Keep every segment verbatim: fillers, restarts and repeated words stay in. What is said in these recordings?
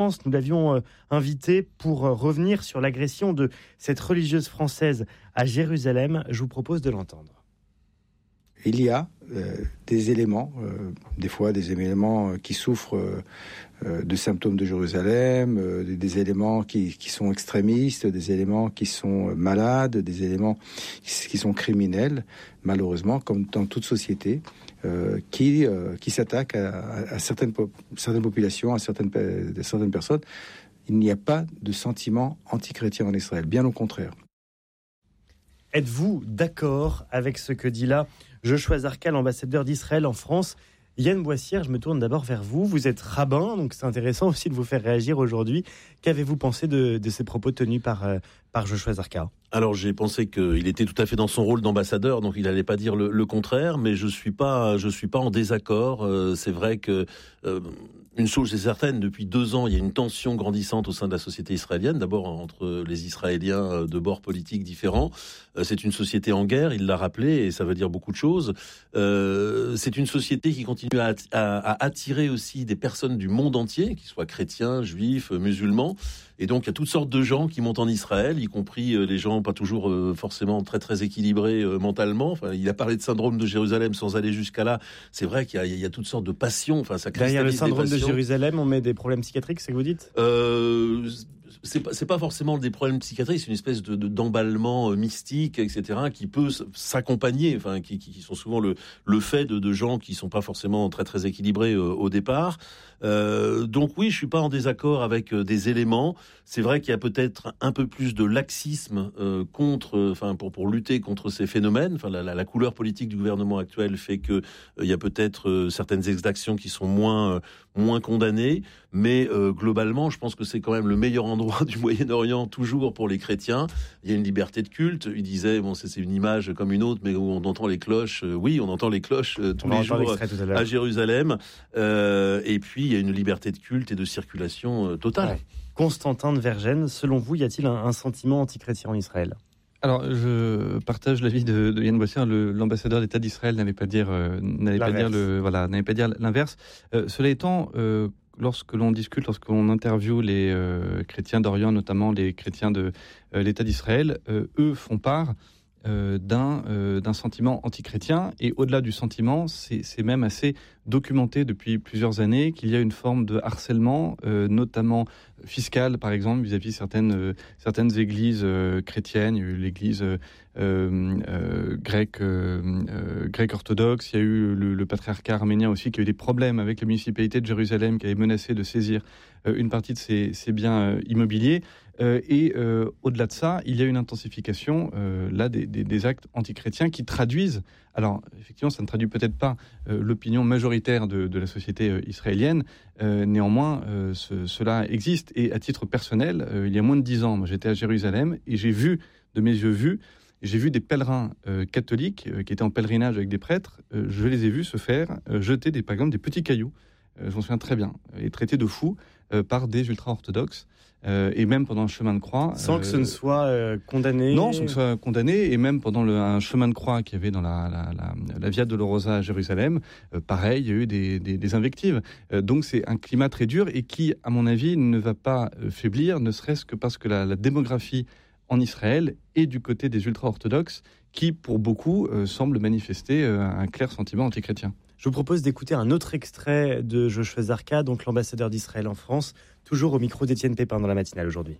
Nous l'avions euh, invité pour euh, revenir sur l'agression de cette religieuse française à Jérusalem. Je vous propose de l'entendre. Il y a euh, des éléments, euh, des fois des éléments qui souffrent euh, de symptômes de Jérusalem, euh, des, des éléments qui, qui sont extrémistes, des éléments qui sont malades, des éléments qui, qui sont criminels, malheureusement, comme dans toute société, euh, qui, euh, qui s'attaquent à, à, à certaines, po- certaines populations, à certaines, à certaines personnes. Il n'y a pas de sentiment antichrétien en Israël, bien au contraire. Êtes-vous d'accord avec ce que dit là Joshua Zarka, l'ambassadeur d'Israël en France? Yann Boissière, je me tourne d'abord vers vous. Vous êtes rabbin, donc c'est intéressant aussi de vous faire réagir aujourd'hui. Qu'avez-vous pensé de, de ces propos tenus par, euh, par Joshua Zarka? Alors j'ai pensé qu'il était tout à fait dans son rôle d'ambassadeur, donc il n'allait pas dire le, le contraire, mais je suis pas, je suis pas en désaccord. Euh, c'est vrai que euh, une chose est certaine, depuis deux ans, il y a une tension grandissante au sein de la société israélienne. D'abord entre les Israéliens de bords politiques différents. Euh, c'est une société en guerre, il l'a rappelé, et ça veut dire beaucoup de choses. Euh, c'est une société qui continue à, à, à attirer aussi des personnes du monde entier, qu'ils soient chrétiens, juifs, musulmans. Et donc, il y a toutes sortes de gens qui montent en Israël, y compris euh, les gens pas toujours euh, forcément très très équilibrés euh, mentalement. Enfin, il a parlé de syndrome de Jérusalem sans aller jusqu'à là. C'est vrai qu'il y a, il y a toutes sortes de passions. Enfin, ça cristallise derrière le syndrome des de passions. Jérusalem, on met des problèmes psychiatriques, c'est ce que vous dites? Euh, c'est pas, c'est pas forcément des problèmes psychiatriques, c'est une espèce de, de d'emballement euh, mystique, et cetera, qui peut s'accompagner, enfin, qui, qui, qui sont souvent le, le fait de, de gens qui sont pas forcément très très équilibrés euh, au départ. Euh, donc oui, je suis pas en désaccord avec euh, des éléments. C'est vrai qu'il y a peut-être un peu plus de laxisme euh, contre, enfin, pour pour lutter contre ces phénomènes. Enfin, la, la, la couleur politique du gouvernement actuel fait que euh, il y a peut-être euh, certaines exactions qui sont moins euh, moins condamnées, mais euh, globalement, je pense que c'est quand même le meilleur endroit du Moyen-Orient toujours pour les chrétiens. Il y a une liberté de culte. Il disait, bon, c'est, c'est une image comme une autre, mais où on entend les cloches. Euh, oui, on entend les cloches euh, tous les jours à, à Jérusalem. Euh, et puis, il y a une liberté de culte et de circulation euh, totale. Ouais. Constantin de Vergennes, selon vous, y a-t-il un, un sentiment anti-chrétien en Israël? Alors, je partage l'avis de, de Yann Boissière. Le, l'ambassadeur d'État d'Israël n'allait pas dire, euh, n'allait pas dire le, voilà, n'allait pas dire l'inverse. Euh, cela étant, euh, lorsque l'on discute, lorsque l'on interviewe les euh, chrétiens d'Orient, notamment les chrétiens de euh, l'État d'Israël, euh, eux font part euh, d'un, euh, d'un sentiment antichrétien. Et au-delà du sentiment, c'est, c'est même assez documenté depuis plusieurs années qu'il y a une forme de harcèlement, euh, notamment fiscal, par exemple, vis-à-vis certaines euh, certaines églises euh, chrétiennes. Il y a eu l'église euh, euh, grecque euh, euh, grecque orthodoxe. Il y a eu le, le patriarcat arménien aussi qui a eu des problèmes avec la municipalité de Jérusalem, qui avait menacé de saisir euh, une partie de ses, ses biens euh, immobiliers. Euh, et euh, au-delà de ça, il y a une intensification euh, là des, des, des actes antichrétiens qui traduisent. Alors effectivement, ça ne traduit peut-être pas euh, l'opinion majoritaire de, de la société euh, israélienne. Euh, néanmoins, euh, ce, cela existe. Et à titre personnel, euh, il y a moins de dix ans, moi j'étais à Jérusalem et j'ai vu, de mes yeux vus, j'ai vu des pèlerins euh, catholiques euh, qui étaient en pèlerinage avec des prêtres. Euh, je les ai vus se faire euh, jeter des, par exemple, des petits cailloux. Euh, je m'en souviens très bien, et traités de fous euh, par des ultra-orthodoxes. Euh, et même pendant le chemin de croix... Sans euh, que ce ne soit euh, condamné... Non, sans que ce soit condamné. Et même pendant le, un chemin de croix qu'il y avait dans la, la, la, la Via Dolorosa à Jérusalem, euh, pareil, il y a eu des, des, des invectives. Euh, donc c'est un climat très dur et qui, à mon avis, ne va pas euh, faiblir, ne serait-ce que parce que la, la démographie en Israël est du côté des ultra-orthodoxes qui, pour beaucoup, euh, semblent manifester euh, un clair sentiment antichrétien. Je vous propose d'écouter un autre extrait de Joshua Zarka, donc l'ambassadeur d'Israël en France, toujours au micro d'Étienne Pépin dans la matinale aujourd'hui.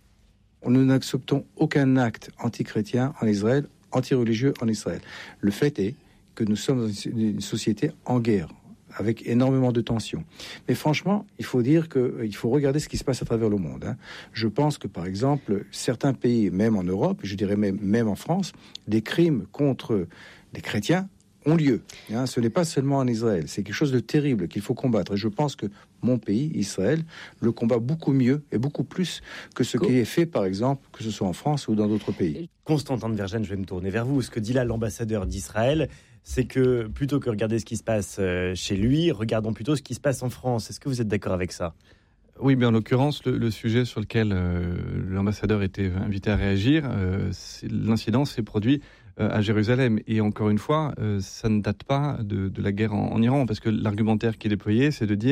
Nous n'acceptons aucun acte antichrétien en Israël, anti-religieux en Israël. Le fait est que nous sommes une société en guerre, avec énormément de tensions. Mais franchement, il faut dire qu'il faut regarder ce qui se passe à travers le monde. Hein. Je pense que, par exemple, certains pays, même en Europe, je dirais même, même en France, des crimes contre les chrétiens ont lieu. Hein, ce n'est pas seulement en Israël. C'est quelque chose de terrible qu'il faut combattre. Et je pense que mon pays, Israël, le combat beaucoup mieux et beaucoup plus que ce qui est fait, par exemple, que ce soit en France ou dans d'autres pays. Constantin de Vergennes, je vais me tourner vers vous. Ce que dit là l'ambassadeur d'Israël, c'est que plutôt que regarder ce qui se passe chez lui, regardons plutôt ce qui se passe en France. Est-ce que vous êtes d'accord avec ça ? Oui, mais en l'occurrence, le, le sujet sur lequel euh, l'ambassadeur était invité à réagir, euh, c'est, l'incident s'est produit euh, à Jérusalem. Et encore une fois, euh, ça ne date pas de, de la guerre en, en Iran, parce que l'argumentaire qui est déployé, c'est de dire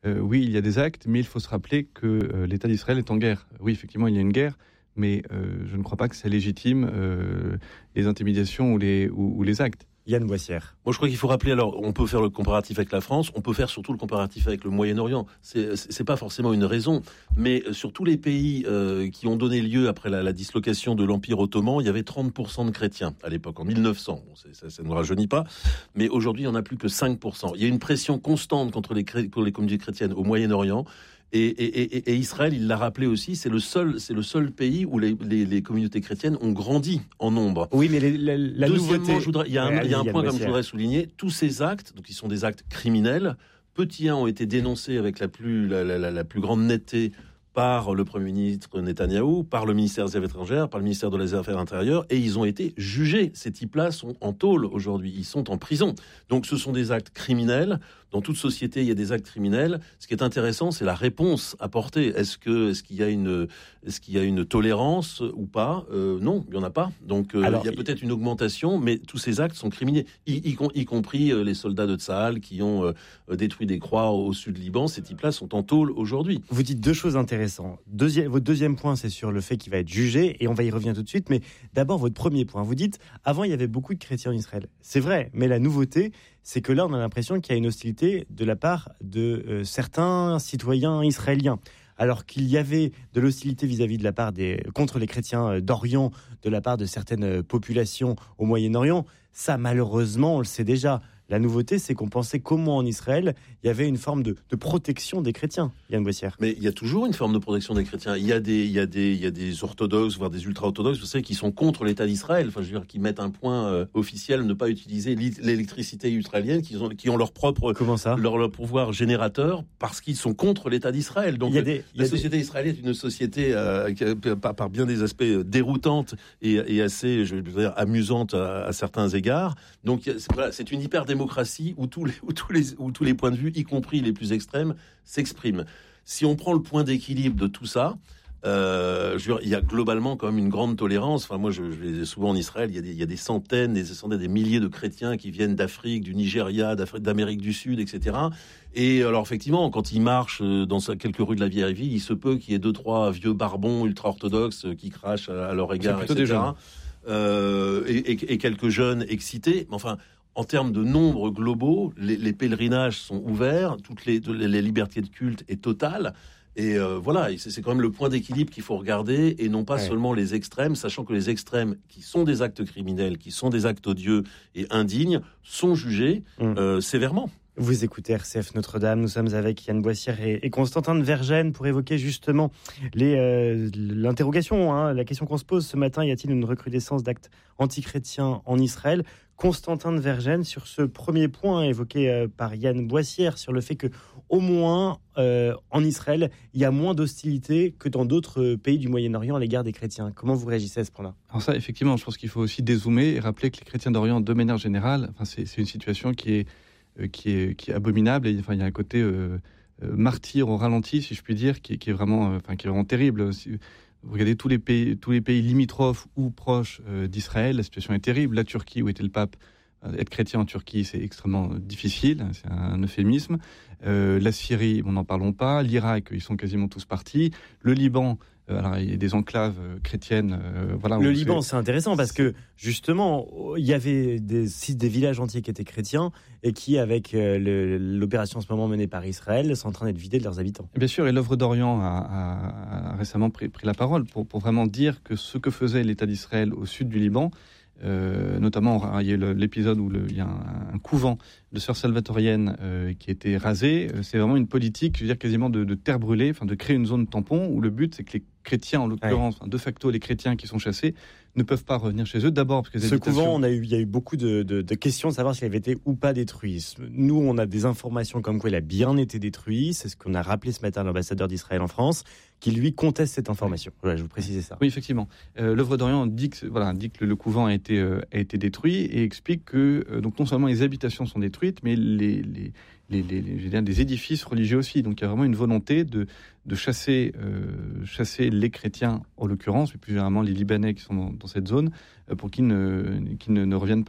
euh, oui, il y a des actes, mais il faut se rappeler que euh, l'État d'Israël est en guerre. Oui, effectivement, il y a une guerre, mais euh, je ne crois pas que ça légitime euh, les intimidations ou les, ou, ou les actes. Yann Boissière. Moi, je crois qu'il faut rappeler, alors, on peut faire le comparatif avec la France, on peut faire surtout le comparatif avec le Moyen-Orient. C'est, c'est pas forcément une raison, mais sur tous les pays euh, qui ont donné lieu après la, la dislocation de l'Empire ottoman, il y avait trente pour cent de chrétiens à l'époque, en mille neuf cents. Bon, c'est, ça, ça ne nous rajeunit pas, mais aujourd'hui, il n'y en a plus que cinq pour cent. Il y a une pression constante contre les, contre les communautés chrétiennes au Moyen-Orient. Et, et, et, et Israël, il l'a rappelé aussi, c'est le seul, c'est le seul pays où les, les, les communautés chrétiennes ont grandi en nombre. Oui, mais les, la, la nouveauté... je voudrais, il y a un, il y a un point comme je voudrais souligner, tous ces actes, donc ils sont des actes criminels. Petits uns ont été dénoncés avec la plus, la, la, la, la plus grande netteté par le Premier ministre Netanyahou, par le ministère des Affaires étrangères, par le ministère des Affaires intérieures, et ils ont été jugés. Ces types-là sont en tôle aujourd'hui, ils sont en prison. Donc ce sont des actes criminels. Dans toute société, il y a des actes criminels. Ce qui est intéressant, c'est la réponse apportée. Est-ce que, est-ce qu'il y a une, est-ce qu'il y a une tolérance ou pas ? euh, Non, il y en a pas. Donc, euh, Alors, il y a peut-être une augmentation, mais tous ces actes sont criminels, y, y, y compris euh, les soldats de Tsahal qui ont euh, détruit des croix au, au sud Liban. Ces types-là sont en tôle aujourd'hui. Vous dites deux choses intéressantes. Deuxième, votre deuxième point, c'est sur le fait qu'il va être jugé, et on va y revenir tout de suite. Mais d'abord, votre premier point. Vous dites, avant, il y avait beaucoup de chrétiens en Israël. C'est vrai, mais la nouveauté, c'est que là, on a l'impression qu'il y a une hostilité de la part de euh, certains citoyens israéliens. Alors qu'il y avait de l'hostilité vis-à-vis de la part des, contre les chrétiens d'Orient, de la part de certaines populations au Moyen-Orient, ça, malheureusement, on le sait déjà. La nouveauté, c'est qu'on pensait qu'au moins en Israël, il y avait une forme de, de protection des chrétiens, Yann Boissière. Mais il y a toujours une forme de protection des chrétiens. Il y a des, il y a des, il y a des orthodoxes, voire des ultra-orthodoxes, vous savez, qui sont contre l'État d'Israël. Enfin, je veux dire, qui mettent un point euh, officiel, ne pas utiliser l'électricité israélienne, qui ont, qui ont leur propre, Comment ça leur, leur pouvoir générateur, parce qu'ils sont contre l'État d'Israël. Donc, il y a des, la société des... israélienne est une société euh, qui, par, par bien des aspects déroutante et, et assez, je veux dire, amusante à, à certains égards. Donc, c'est, voilà, c'est une hyper-démocratie où tous les, où tous les, où tous les points de vue, y compris les plus extrêmes, s'expriment. Si on prend le point d'équilibre de tout ça, euh, je veux dire, il y a globalement quand même une grande tolérance. Enfin, moi, je, je vais souvent en Israël, il y a des, il y a des centaines, des centaines, des milliers de chrétiens qui viennent d'Afrique, du Nigeria, d'Afrique, d'Amérique du Sud, et cetera. Et alors, effectivement, quand ils marchent dans quelques rues de la vieille ville, il se peut qu'il y ait deux, trois vieux barbons ultra-orthodoxes qui crachent à, à leur égard, et cetera. Euh, et, et, et quelques jeunes excités. Mais enfin, en termes de nombres globaux, les, les pèlerinages sont ouverts, toutes les, les libertés de culte est totale. Et euh, voilà, c'est, c'est quand même le point d'équilibre qu'il faut regarder, et non pas ouais. seulement les extrêmes, sachant que les extrêmes, qui sont des actes criminels, qui sont des actes odieux et indignes, sont jugés mmh. euh, sévèrement. Vous écoutez R C F Notre-Dame, nous sommes avec Yann Boissière et, et Constantin de Vergennes pour évoquer justement les, euh, l'interrogation, hein, la question qu'on se pose ce matin, y a-t-il une recrudescence d'actes antichrétiens en Israël ? Constantin de Vergennes, sur ce premier point évoqué euh, par Yann Boissière, sur le fait que au moins euh, en Israël, il y a moins d'hostilité que dans d'autres pays du Moyen-Orient à l'égard des chrétiens. Comment vous réagissez à ce point-là ? Alors ça, effectivement, je pense qu'il faut aussi dézoomer et rappeler que les chrétiens d'Orient, de manière générale, enfin, c'est, c'est une situation qui est Qui est, qui est abominable. Et, enfin, il y a un côté euh, euh, martyr au ralenti, si je puis dire, qui, qui est vraiment, euh, enfin, qui est vraiment terrible. Si vous regardez tous les pays, tous les pays limitrophes ou proches euh, d'Israël, la situation est terrible. La Turquie, où était le pape, euh, être chrétien en Turquie, c'est extrêmement difficile, c'est un euphémisme. Euh, la Syrie, on n'en parlons pas. L'Irak, ils sont quasiment tous partis. Le Liban, Euh, alors, il y a des enclaves euh, chrétiennes. Euh, voilà, le Liban, c'est... c'est intéressant parce que justement, il y avait des, des villages entiers qui étaient chrétiens et qui, avec euh, le, l'opération en ce moment menée par Israël, sont en train d'être vidés de leurs habitants. Bien sûr, et l'œuvre d'Orient a, a, a récemment pris, pris la parole pour, pour vraiment dire que ce que faisait l'État d'Israël au sud du Liban, Euh, notamment, il y a eu l'épisode où le, il y a un, un couvent de sœurs salvatoriennes euh, qui a été rasé. C'est vraiment une politique, je veux dire, quasiment de, de terre brûlée, enfin de créer une zone tampon où le but, c'est que les chrétiens, en l'occurrence, ouais. enfin, de facto, les chrétiens qui sont chassés, ne peuvent pas revenir chez eux. D'abord, parce que ce couvent, on a eu, il y a eu beaucoup de, de, de questions de savoir s'il avait été ou pas détruit. Nous, on a des informations comme quoi il a bien été détruit. C'est ce qu'on a rappelé ce matin à l'ambassadeur d'Israël en France, qui lui conteste cette information. Voilà, je vous précisais ça. Oui, effectivement. Euh, l'œuvre d'Orient dit que, voilà, dit que le, le couvent a été, euh, a été détruit et explique que euh, donc non seulement les habitations sont détruites, mais les, les, les, les, les je veux dire, des édifices religieux aussi. Donc il y a vraiment une volonté de, de chasser, euh, chasser les chrétiens, en l'occurrence, mais plus généralement les Libanais qui sont dans, dans cette zone, euh, pour qu'ils, ne, qu'ils ne, ne reviennent pas.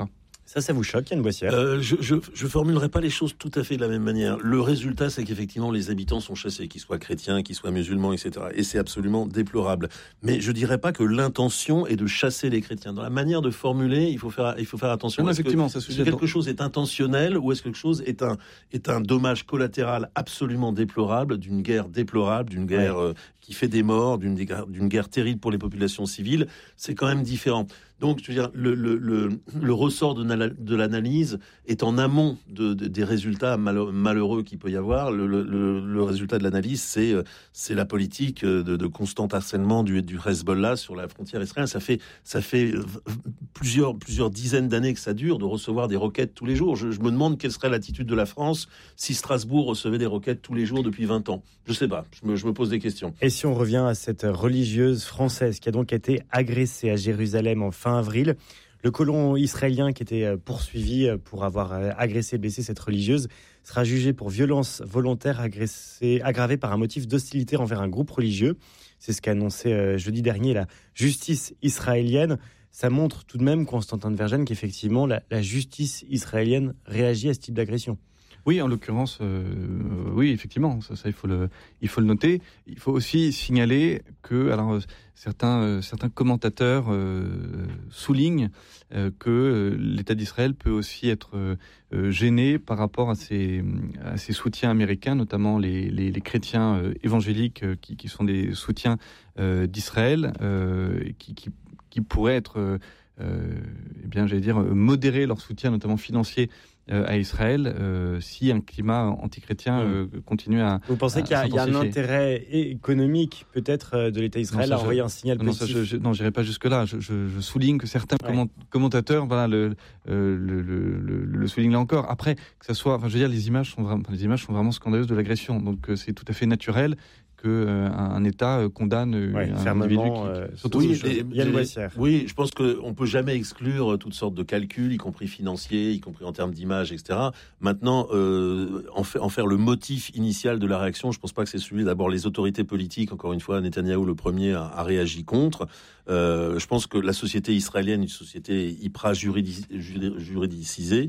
Ça, ça vous choque, Yann Boissière? euh, Je ne formulerai pas les choses tout à fait de la même manière. Le résultat, c'est qu'effectivement, les habitants sont chassés, qu'ils soient chrétiens, qu'ils soient musulmans, et cetera. Et c'est absolument déplorable. Mais je ne dirais pas que l'intention est de chasser les chrétiens. Dans la manière de formuler, il faut faire, il faut faire attention. Non, est-ce effectivement, que, ça est-ce que quelque chose est intentionnel ou est-ce que quelque chose est un, est un dommage collatéral absolument déplorable, d'une guerre déplorable, d'une guerre ouais. euh, qui fait des morts, d'une, d'une guerre terrible pour les populations civiles? C'est quand même différent. Donc, je veux dire, le, le, le, le ressort de, de l'analyse est en amont de, de, des résultats malheureux qu'il peut y avoir. Le, le, le résultat de l'analyse, c'est, c'est la politique de, de constant harcèlement du, du Hezbollah sur la frontière israélienne. Ça fait, ça fait plusieurs, plusieurs dizaines d'années que ça dure de recevoir des roquettes tous les jours. Je, je me demande quelle serait l'attitude de la France si Strasbourg recevait des roquettes tous les jours depuis vingt ans. Je sais pas, je me, je me pose des questions. Et si on revient à cette religieuse française qui a donc été agressée à Jérusalem en fin avril, le colon israélien qui était poursuivi pour avoir agressé et blessé cette religieuse sera jugé pour violence volontaire agressée, aggravée par un motif d'hostilité envers un groupe religieux. C'est ce qu'a annoncé jeudi dernier la justice israélienne. Ça montre tout de même, Constantin de Vergennes, qu'effectivement la, la justice israélienne réagit à ce type d'agression. Oui, en l'occurrence, euh, oui, effectivement, ça, ça il faut le, il faut le noter. Il faut aussi signaler que, alors, certains, euh, certains commentateurs euh, soulignent euh, que euh, l'État d'Israël peut aussi être euh, gêné par rapport à ses, à ses soutiens américains, notamment les, les, les chrétiens euh, évangéliques euh, qui, qui sont des soutiens euh, d'Israël, euh, qui, qui, qui pourraient être, euh, euh, eh bien, j'allais dire, modérer leur soutien, notamment financier, à Israël, euh, si un climat antichrétien euh, continue à. Vous pensez à, qu'il y a, y a un intérêt économique peut-être de l'État d'Israël non, à envoyer je, un signal non, positif? Ça, je, je, non, j'irai pas jusque là. Je, je, je souligne que certains ouais. comment, commentateurs, voilà, le, euh, le, le, le, le soulignent là encore. Après, que ça soit, enfin, je veux dire, les images sont vraiment, les images sont vraiment scandaleuses de l'agression. Donc, euh, c'est tout à fait naturel qu'un euh, un État euh, condamne ouais, un individu qui, euh, surtout oui, et, Yann Boissière. Oui, je pense qu'on ne peut jamais exclure toutes sortes de calculs, y compris financiers, y compris en termes d'image, et cetera. Maintenant, euh, en, fait, en faire le motif initial de la réaction, je ne pense pas que c'est celui d'abord les autorités politiques. Encore une fois, Netanyahou, le premier, a, a réagi contre. Euh, je pense que la société israélienne, une société hyper juridic, juridicisée,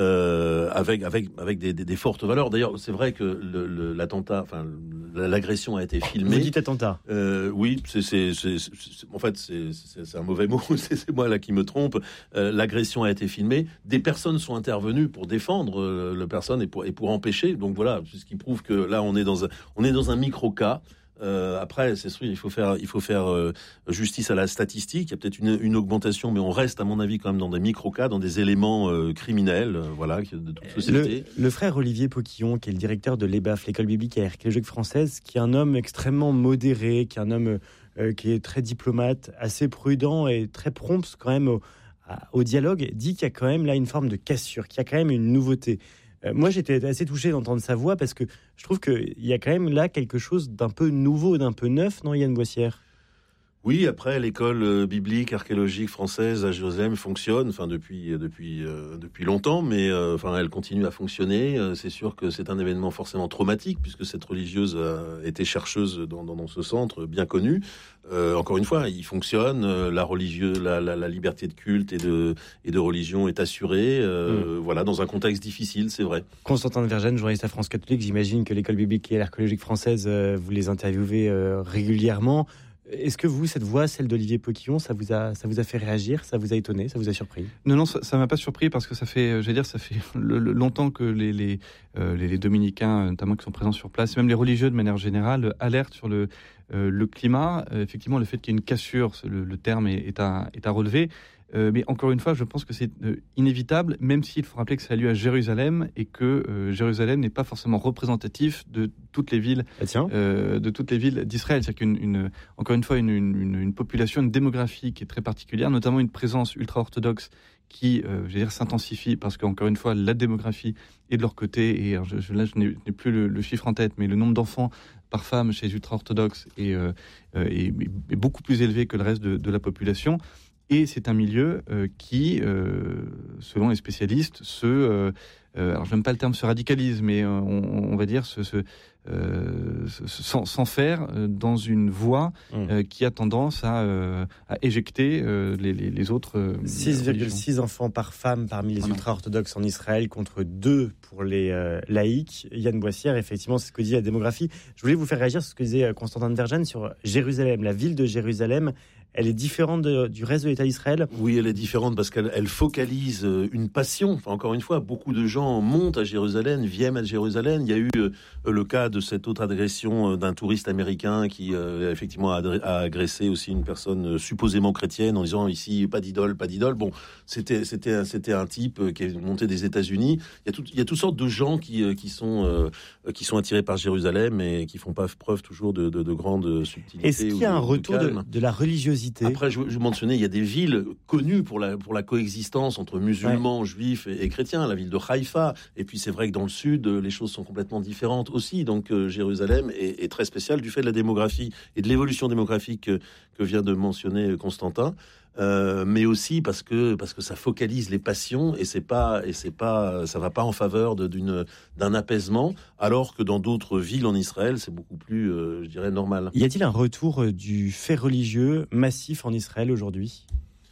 euh, avec avec avec des, des, des fortes valeurs. D'ailleurs, c'est vrai que le, le, l'attentat, enfin l'agression a été filmée. Vous dites attentat. Euh, oui, c'est, c'est, c'est, c'est, c'est en fait c'est, c'est, c'est un mauvais mot. c'est, c'est moi là qui me trompe. Euh, l'agression a été filmée. Des personnes sont intervenues pour défendre euh, la personne et pour et pour empêcher. Donc voilà, c'est ce qui prouve que là on est dans un on est dans un micro cas. Euh, après, c'est sûr, il faut faire, il faut faire euh, justice à la statistique. Il y a peut-être une, une augmentation, mais on reste, à mon avis, quand même dans des micro-cas, dans des éléments euh, criminels, euh, voilà, de toute société. Le, le frère Olivier Poquillon, qui est le directeur de l'E B A F, l'école biblique et archéologique française, qui est un homme extrêmement modéré, qui est un homme euh, qui est très diplomate, assez prudent et très prompt quand même au, à, au dialogue, dit qu'il y a quand même là une forme de cassure, qu'il y a quand même une nouveauté. Euh, moi, j'étais assez touché d'entendre sa voix parce que je trouve qu'il y a quand même là quelque chose d'un peu nouveau, d'un peu neuf, non, Yann Boissière ? Oui, après l'école biblique archéologique française à Jérusalem fonctionne, enfin depuis depuis euh, depuis longtemps, mais euh, enfin elle continue à fonctionner. Euh, c'est sûr que c'est un événement forcément traumatique puisque cette religieuse a été chercheuse dans dans, dans ce centre bien connu. Euh, encore une fois, il fonctionne. Euh, la religieuse, la, la, la liberté de culte et de et de religion est assurée. Euh, mmh. Voilà, dans un contexte difficile, c'est vrai. Constantin de Vergennes, journaliste à France Catholique, j'imagine que l'école biblique et archéologique française, euh, vous les interviewez euh, régulièrement. Est-ce que vous, cette voix, celle d'Olivier Poquillon, ça vous a, ça vous a fait réagir, ça vous a étonné, ça vous a surpris ? Non, non, ça, ça m'a pas surpris parce que ça fait, je vais dire, ça fait le, le, longtemps que les, les, euh, les, les dominicains, notamment qui sont présents sur place, même les religieux de manière générale, alertent sur le, euh, le climat. Euh, effectivement, le fait qu'il y ait une cassure, le, le terme est, est, à, est à relever. Euh, mais encore une fois, je pense que c'est euh, inévitable, même s'il faut rappeler que ça a lieu à Jérusalem et que euh, Jérusalem n'est pas forcément représentatif de toutes les villes, ah euh, de toutes les villes d'Israël. C'est-à-dire qu'une, une, encore une fois, une, une, une population, une démographie qui est très particulière, notamment une présence ultra-orthodoxe qui, euh, je veux dire, s'intensifie parce qu'encore une fois, la démographie est de leur côté. Et alors, je, je, là, je n'ai, je n'ai plus le, le chiffre en tête, mais le nombre d'enfants par femme chez les ultra-orthodoxes est, euh, est, est beaucoup plus élevé que le reste de, de la population. Et c'est un milieu euh, qui, euh, selon les spécialistes, se, euh, euh, alors j'aime pas le terme se radicalise, mais euh, on, on va dire se, se, euh, s'en, s'en faire dans une voie euh, qui a tendance à, euh, à éjecter euh, les, les, les autres. Euh, six virgule six enfants par femme parmi les voilà. ultra-orthodoxes en Israël contre deux pour les euh, laïcs. Yann Boissière, effectivement, c'est ce que dit la démographie. Je voulais vous faire réagir sur ce que disait Constantin de Vergennes sur Jérusalem. La ville de Jérusalem, elle est différente de, du reste de l'État d'Israël ? Oui, elle est différente parce qu'elle elle focalise une passion. Enfin, encore une fois, beaucoup de gens montent à Jérusalem, viennent à Jérusalem. Il y a eu euh, le cas de cette autre agression d'un touriste américain qui, euh, effectivement, a, a agressé aussi une personne supposément chrétienne en disant ici, pas d'idole, pas d'idole. Bon, c'était, c'était, c'était un type qui est monté des États-Unis. Il y a, tout, il y a toutes sortes de gens qui, qui, sont, euh, qui sont attirés par Jérusalem et qui font pas preuve toujours de, de, de grande subtilité. Est-ce qu'il y a un retour de, de la religiosité ? Après, je, je mentionnais, il y a des villes connues pour la, pour la coexistence entre musulmans, ouais. juifs et, et chrétiens. La ville de Haïfa. Et puis, c'est vrai que dans le sud, les choses sont complètement différentes aussi. Donc, euh, Jérusalem est, est très spéciale du fait de la démographie et de l'évolution démographique que, que vient de mentionner Constantin. Euh, mais aussi parce que parce que ça focalise les passions et c'est pas et c'est pas ça va pas en faveur de, d'une d'un apaisement, alors que dans d'autres villes en Israël c'est beaucoup plus euh, je dirais normal. Y a-t-il un retour du fait religieux massif en Israël aujourd'hui ?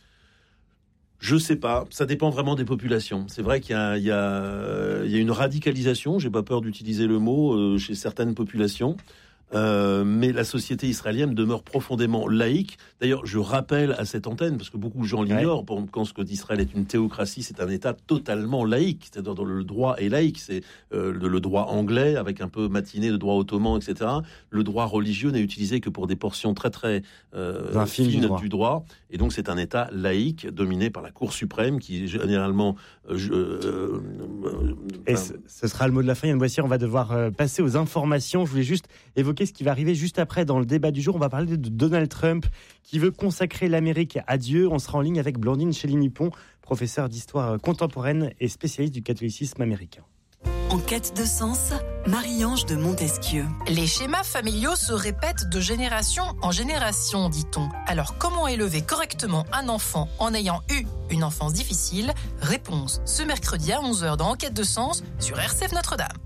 Je sais pas, ça dépend vraiment des populations. C'est vrai qu'il y a il y a il y a une radicalisation, j'ai pas peur d'utiliser le mot, euh, chez certaines populations. Euh, mais la société israélienne demeure profondément laïque. D'ailleurs, je rappelle à cette antenne, parce que beaucoup de gens l'ignorent, ouais. pensent que d'Israël est une théocratie, c'est un État totalement laïque. C'est-à-dire dans le droit est laïque, c'est euh, le, le droit anglais avec un peu matiné de droit ottoman, et cetera. Le droit religieux n'est utilisé que pour des portions très très euh, fines du droit. du droit. Et donc c'est un État laïque dominé par la Cour suprême, qui est généralement. Euh, euh, euh, Et ce, ce sera le mot de la fin. Yann Boissière, on va devoir euh, passer aux informations. Je voulais juste évoquer ce qui va arriver juste après dans le débat du jour. On va parler de Donald Trump qui veut consacrer l'Amérique à Dieu. On sera en ligne avec Blandine Chély-Nippon, professeure d'histoire contemporaine et spécialiste du catholicisme américain. En quête de sens, Marie-Ange de Montesquieu. Les schémas familiaux se répètent de génération en génération, dit-on. Alors comment élever correctement un enfant en ayant eu une enfance difficile ? Réponse ce mercredi à onze heures dans En quête de sens sur R C F Notre-Dame.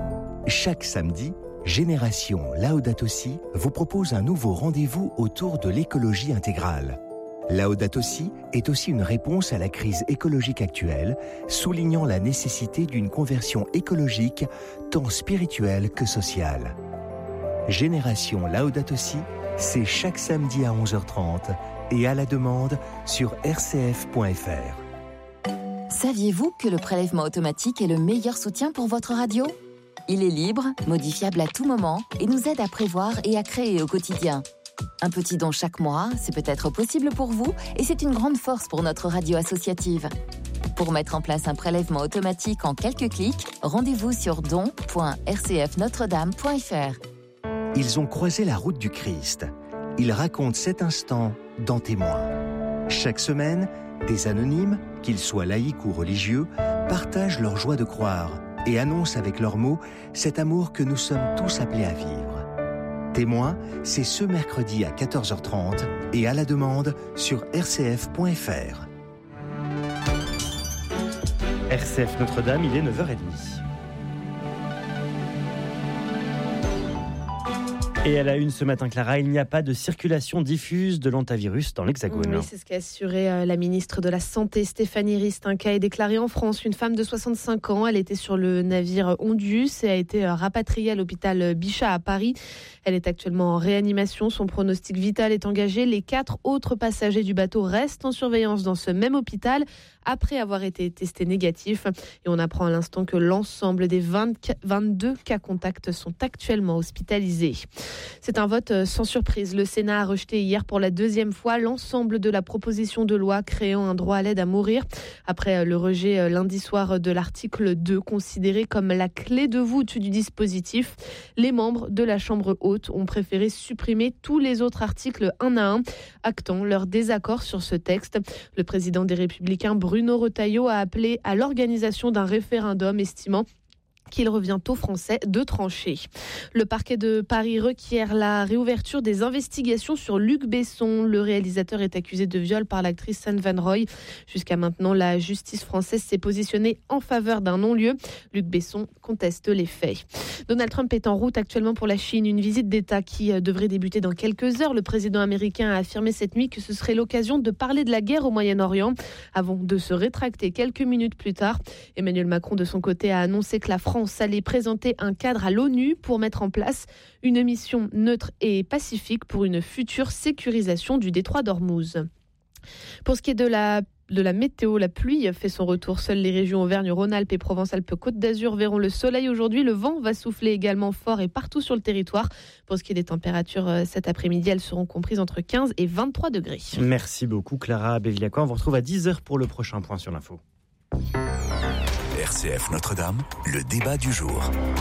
Chaque samedi, Génération Laudato Si vous propose un nouveau rendez-vous autour de l'écologie intégrale. Laudato Si est aussi une réponse à la crise écologique actuelle, soulignant la nécessité d'une conversion écologique tant spirituelle que sociale. Génération Laudato Si, c'est chaque samedi à onze heures trente et à la demande sur r c f point f r. Saviez-vous que le prélèvement automatique est le meilleur soutien pour votre radio ? Il est libre, modifiable à tout moment et nous aide à prévoir et à créer au quotidien. Un petit don chaque mois, c'est peut-être possible pour vous et c'est une grande force pour notre radio associative. Pour mettre en place un prélèvement automatique en quelques clics, rendez-vous sur don point r c f notre dame point f r. Ils ont croisé la route du Christ. Ils racontent cet instant dans Témoins. Chaque semaine, des anonymes, qu'ils soient laïcs ou religieux, partagent leur joie de croire et annoncent avec leurs mots cet amour que nous sommes tous appelés à vivre. Témoins, c'est ce mercredi à quatorze heures trente et à la demande sur r c f point f r. R C F Notre-Dame, il est neuf heures trente. Et à la une ce matin, Clara, il n'y a pas de circulation diffuse de l'hantavirus dans l'Hexagone. Oui, c'est ce qu'a assuré la ministre de la Santé, Stéphanie Rist. Un cas est déclaré en France. Une femme de soixante-cinq ans, elle était sur le navire Ondius et a été rapatriée à l'hôpital Bichat à Paris. Elle est actuellement en réanimation. Son pronostic vital est engagé. Les quatre autres passagers du bateau restent en surveillance dans ce même hôpital après avoir été testés négatifs. Et on apprend à l'instant que l'ensemble des vingt, vingt-deux cas contacts sont actuellement hospitalisés. C'est un vote sans surprise. Le Sénat a rejeté hier pour la deuxième fois l'ensemble de la proposition de loi créant un droit à l'aide à mourir. Après le rejet lundi soir de l'article deux, considéré comme la clé de voûte du dispositif, les membres de la Chambre haute ont préféré supprimer tous les autres articles un à un, actant leur désaccord sur ce texte. Le président des Républicains, Bruno Retailleau, a appelé à l'organisation d'un référendum, estimant qu'il revient aux Français de trancher. Le parquet de Paris requiert la réouverture des investigations sur Luc Besson. Le réalisateur est accusé de viol par l'actrice Anne Van Roy. Jusqu'à maintenant, la justice française s'est positionnée en faveur d'un non-lieu. Luc Besson conteste les faits. Donald Trump est en route actuellement pour la Chine, une visite d'État qui devrait débuter dans quelques heures. Le président américain a affirmé cette nuit que ce serait l'occasion de parler de la guerre au Moyen-Orient avant de se rétracter quelques minutes plus tard. Emmanuel Macron, de son côté, a annoncé que la France allait présenter un cadre à l'ONU pour mettre en place une mission neutre et pacifique pour une future sécurisation du détroit d'Ormuz. Pour ce qui est de la De la météo, la pluie fait son retour. Seules les régions Auvergne-Rhône-Alpes et Provence-Alpes-Côte d'Azur verront le soleil aujourd'hui. Le vent va souffler également fort et partout sur le territoire. Pour ce qui est des températures cet après-midi, elles seront comprises entre quinze et vingt-trois degrés. Merci beaucoup Clara Bevilacqua. On vous retrouve à dix heures pour le prochain point sur l'info. R C F Notre-Dame, le débat du jour.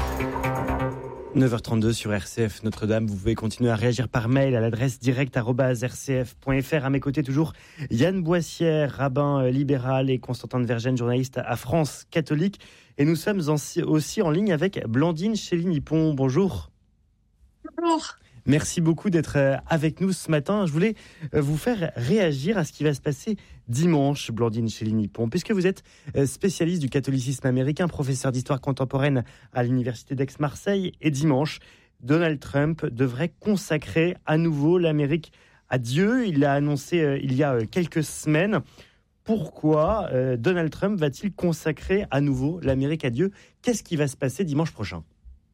neuf heures trente-deux sur R C F Notre-Dame. Vous pouvez continuer à réagir par mail à l'adresse direct arobase r c f point f r. À mes côtés, toujours Yann Boissière, rabbin libéral, et Constantin de Vergennes, journaliste à France Catholique. Et nous sommes aussi en ligne avec Blandine Chély-Nippon. Bonjour. Bonjour. Merci beaucoup d'être avec nous ce matin. Je voulais vous faire réagir à ce qui va se passer dimanche, Blandine Chély-Nippon, puisque vous êtes spécialiste du catholicisme américain, professeur d'histoire contemporaine à l'université d'Aix-Marseille. Et dimanche, Donald Trump devrait consacrer à nouveau l'Amérique à Dieu. Il l'a annoncé euh, il y a quelques semaines. Pourquoi euh, Donald Trump va-t-il consacrer à nouveau l'Amérique à Dieu ? Qu'est-ce qui va se passer dimanche prochain ?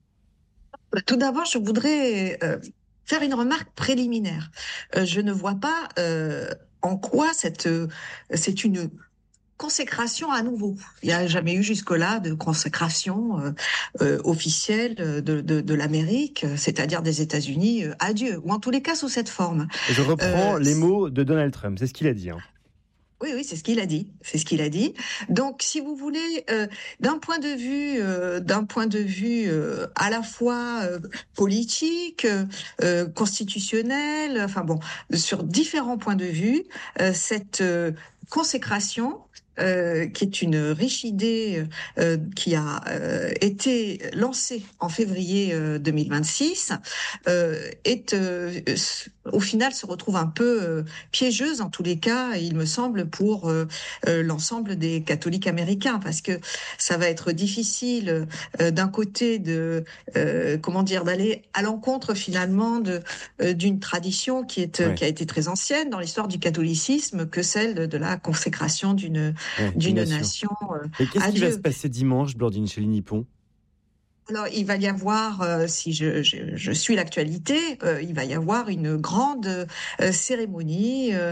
Tout d'abord, je voudrais euh, faire une remarque préliminaire. Euh, je ne vois pas euh, en quoi cette, euh, c'est une consécration à nouveau. Il n'y a jamais eu jusque-là de consécration euh, euh, officielle de, de, de l'Amérique, c'est-à-dire des États-Unis, euh, à Dieu, ou en tous les cas sous cette forme. Je reprends Euh, les mots de Donald Trump, c'est ce qu'il a dit. Hein. Oui, oui, c'est ce qu'il a dit. C'est ce qu'il a dit. Donc, si vous voulez, euh, d'un point de vue, euh, d'un point de vue euh, à la fois euh, politique, euh, constitutionnel, enfin bon, sur différents points de vue, euh, cette euh, consécration. Euh, qui est une riche idée euh, qui a euh, été lancée en février euh, deux mille vingt-six, euh, est euh, au final se retrouve un peu euh, piégeuse en tous les cas, il me semble, pour euh, euh, l'ensemble des catholiques américains, parce que ça va être difficile euh, d'un côté de euh, comment dire d'aller à l'encontre finalement de euh, d'une tradition qui est ouais. qui a été très ancienne dans l'histoire du catholicisme, que celle de, de la consécration d'une Ouais, d'une nation. nation euh, Et qu'est-ce qui va se passer dimanche, Blandine Chély-Nippon ? Alors, il va y avoir, euh, si je, je, je suis l'actualité, euh, il va y avoir une grande euh, cérémonie euh,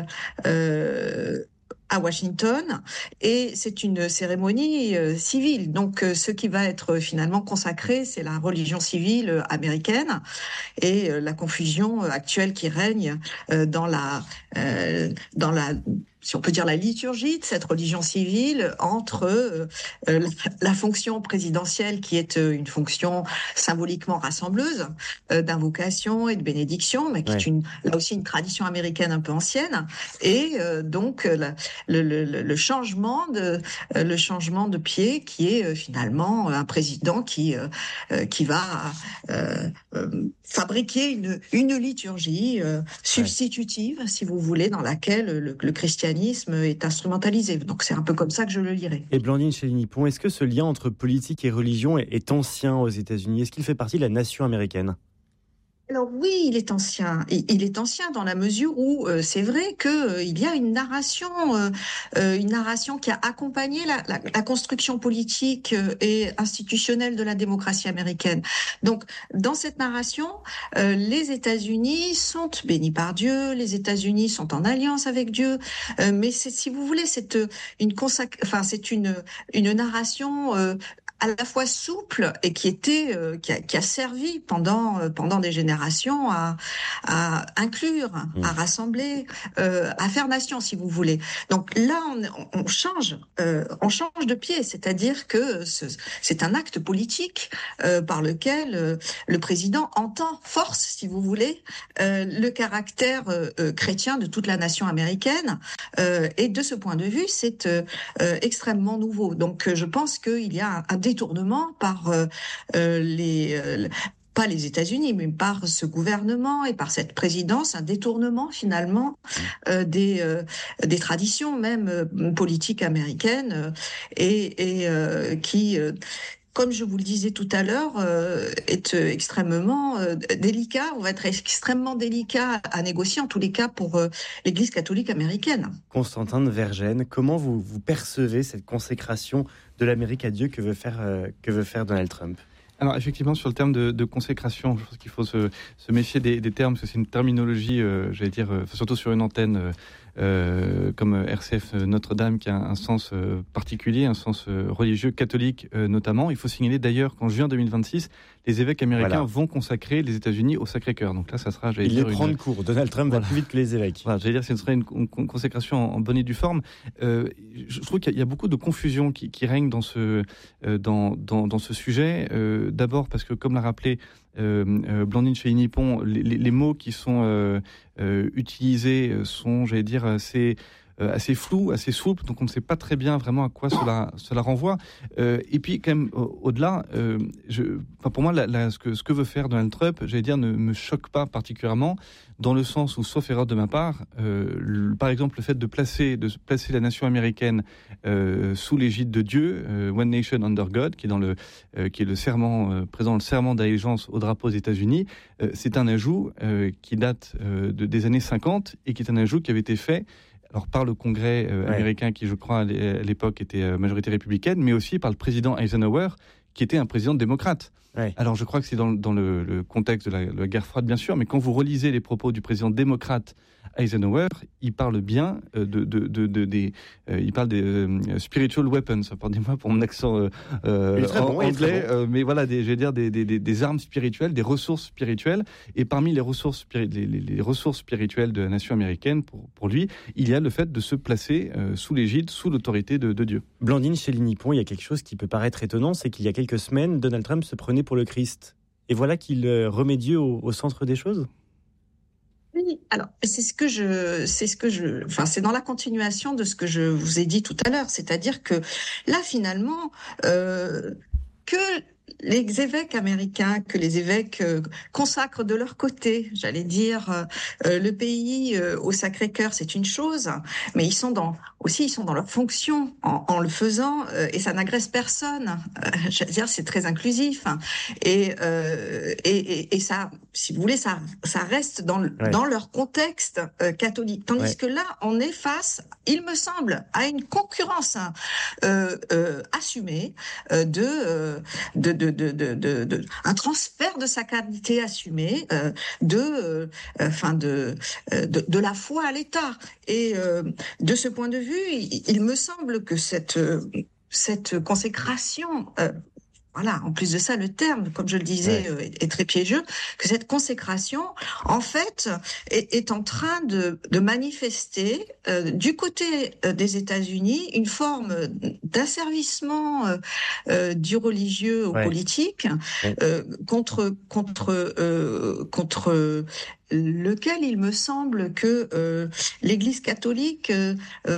euh, à Washington, et c'est une cérémonie euh, civile. Donc, euh, ce qui va être finalement consacré, c'est la religion civile euh, américaine et euh, la confusion euh, actuelle qui règne euh, dans la euh, dans la si on peut dire la liturgie de cette religion civile entre euh, la, la fonction présidentielle qui est euh, une fonction symboliquement rassembleuse euh, d'invocation et de bénédiction, mais qui ouais. est une, là aussi une tradition américaine un peu ancienne, et euh, donc la, le, le, le changement de euh, le changement de pied qui est euh, finalement un président qui euh, qui va euh, euh, fabriquer une une liturgie euh, substitutive, ouais. si vous voulez, dans laquelle le, le christianisme est instrumentalisé. Donc c'est un peu comme ça que je le lirai. Et Blandine Chély-Nippon, est-ce que ce lien entre politique et religion est, est ancien aux États-Unis ? Est-ce qu'il fait partie de la nation américaine ? Alors oui, il est ancien. Il est ancien dans la mesure où euh, c'est vrai que euh, il y a une narration, euh, euh, une narration qui a accompagné la, la, la construction politique euh, et institutionnelle de la démocratie américaine. Donc, dans cette narration, euh, les États-Unis sont bénis par Dieu, les États-Unis sont en alliance avec Dieu, euh, mais c'est, si vous voulez, c'est une consac... enfin, c'est une une narration. Euh, à la fois souple et qui était euh, qui, a, qui a servi pendant euh, pendant des générations à à inclure, mmh. à rassembler, euh, à faire nation, si vous voulez. Donc là on, on change euh, on change de pied, c'est-à-dire que ce, c'est un acte politique euh, par lequel euh, le président entend, force, si vous voulez, euh, le caractère euh, chrétien de toute la nation américaine, euh, et de ce point de vue c'est euh, euh, extrêmement nouveau. Donc je pense qu'il y a un, un détournement par euh, euh, les... Euh, pas les États-Unis, mais par ce gouvernement et par cette présidence, un détournement finalement euh, des euh, des traditions même euh, politiques américaines euh, et, et euh, qui euh, comme je vous le disais tout à l'heure, euh, est euh, extrêmement euh, délicat. On va être extrêmement délicat à négocier, en tous les cas, pour euh, l'Église catholique américaine. Constantin de Vergennes, comment vous, vous percevez cette consécration de l'Amérique à Dieu que veut faire, euh, que veut faire Donald Trump ? Alors effectivement, sur le terme de, de consécration, je pense qu'il faut se, se méfier des, des termes, parce que c'est une terminologie, euh, j'allais dire, euh, surtout sur une antenne euh, euh, comme R C F Notre-Dame, qui a un, un sens euh, particulier, un sens euh, religieux, catholique euh, notamment. Il faut signaler d'ailleurs qu'en juin deux mille vingt-six, les évêques américains voilà. vont consacrer les États-Unis au Sacré-Cœur. Donc là, ça sera, j'allais Il dire, les prend une... de court. Donald Trump voilà. va plus vite que les évêques. Voilà, j'allais dire que ce serait une, une consécration en, en bonne et due forme. Euh, je trouve qu'il y a, il y a beaucoup de confusion qui, qui règne dans ce, euh, dans, dans, dans ce sujet. Euh, d'abord parce que, comme l'a rappelé euh, euh, Blandine Chély-Nippon, les, les, les mots qui sont euh, euh, utilisés sont, j'allais dire, assez... Euh, assez flou, assez souple, donc on ne sait pas très bien vraiment à quoi cela, cela renvoie. Euh, et puis quand même, au- au-delà, euh, je, enfin, pour moi, la, la, ce, que, ce que veut faire Donald Trump, j'allais dire, ne me choque pas particulièrement, dans le sens où, sauf erreur de ma part, euh, le, par exemple, le fait de placer, de placer la nation américaine euh, sous l'égide de Dieu, euh, One Nation Under God, qui est, dans le, euh, qui est le serment, euh, présent dans le serment d'allégeance au drapeau aux États-Unis, euh, c'est un ajout euh, qui date euh, de, des années cinquante et qui est un ajout qui avait été fait alors par le Congrès euh, ouais. américain, qui je crois à l'époque était euh, majorité républicaine, mais aussi par le président Eisenhower, qui était un président démocrate. Ouais. Alors je crois que c'est dans, dans le, le contexte de la, de la guerre froide, bien sûr, mais quand vous relisez les propos du président démocrate Eisenhower, il parle bien euh, de, de, de, de des, euh, il parle des euh, spiritual weapons. Pardonnez-moi pour mon accent euh, euh, en, bon, anglais, bon. euh, mais voilà, des, je vais dire des, des, des, des armes spirituelles, des ressources spirituelles. Et parmi les ressources, les, les, les ressources spirituelles de la nation américaine, pour, pour lui, il y a le fait de se placer euh, sous l'égide, sous l'autorité de, de Dieu. Blandine Chély-Nippon, il y a quelque chose qui peut paraître étonnant, c'est qu'il y a quelques semaines, Donald Trump se prenait pour le Christ. Et voilà qu'il remet Dieu au, au centre des choses. Oui, alors c'est ce que je, c'est ce que je, enfin c'est dans la continuation de ce que je vous ai dit tout à l'heure, c'est-à-dire que là finalement euh, que les évêques américains, que les évêques euh, consacrent de leur côté, j'allais dire, euh, le pays euh, au Sacré-Cœur, c'est une chose, mais ils sont dans aussi ils sont dans leur fonction en, en le faisant, euh, et ça n'agresse personne. Euh, j'allais dire, c'est très inclusif, hein, et, euh, et, et et ça, si vous voulez, ça ça reste dans le, ouais. dans leur contexte euh, catholique, tandis ouais. que là, on est face, il me semble, à une concurrence hein, euh, euh, assumée euh, de, euh, de De, de, de, de, de, un transfert de sacralité assumé, euh, de, euh, enfin de, de, de la foi à l'État. Et euh, de ce point de vue, il, il me semble que cette, cette consécration, euh, voilà, en plus de ça, le terme, comme je le disais, ouais. est, est très piégeux, que cette consécration, en fait, est, est en train de, de manifester euh, du côté euh, des États-Unis une forme d'asservissement euh, euh, du religieux au ouais. politique ouais. Euh, contre contre euh, contre lequel il me semble que euh, l'Église catholique euh,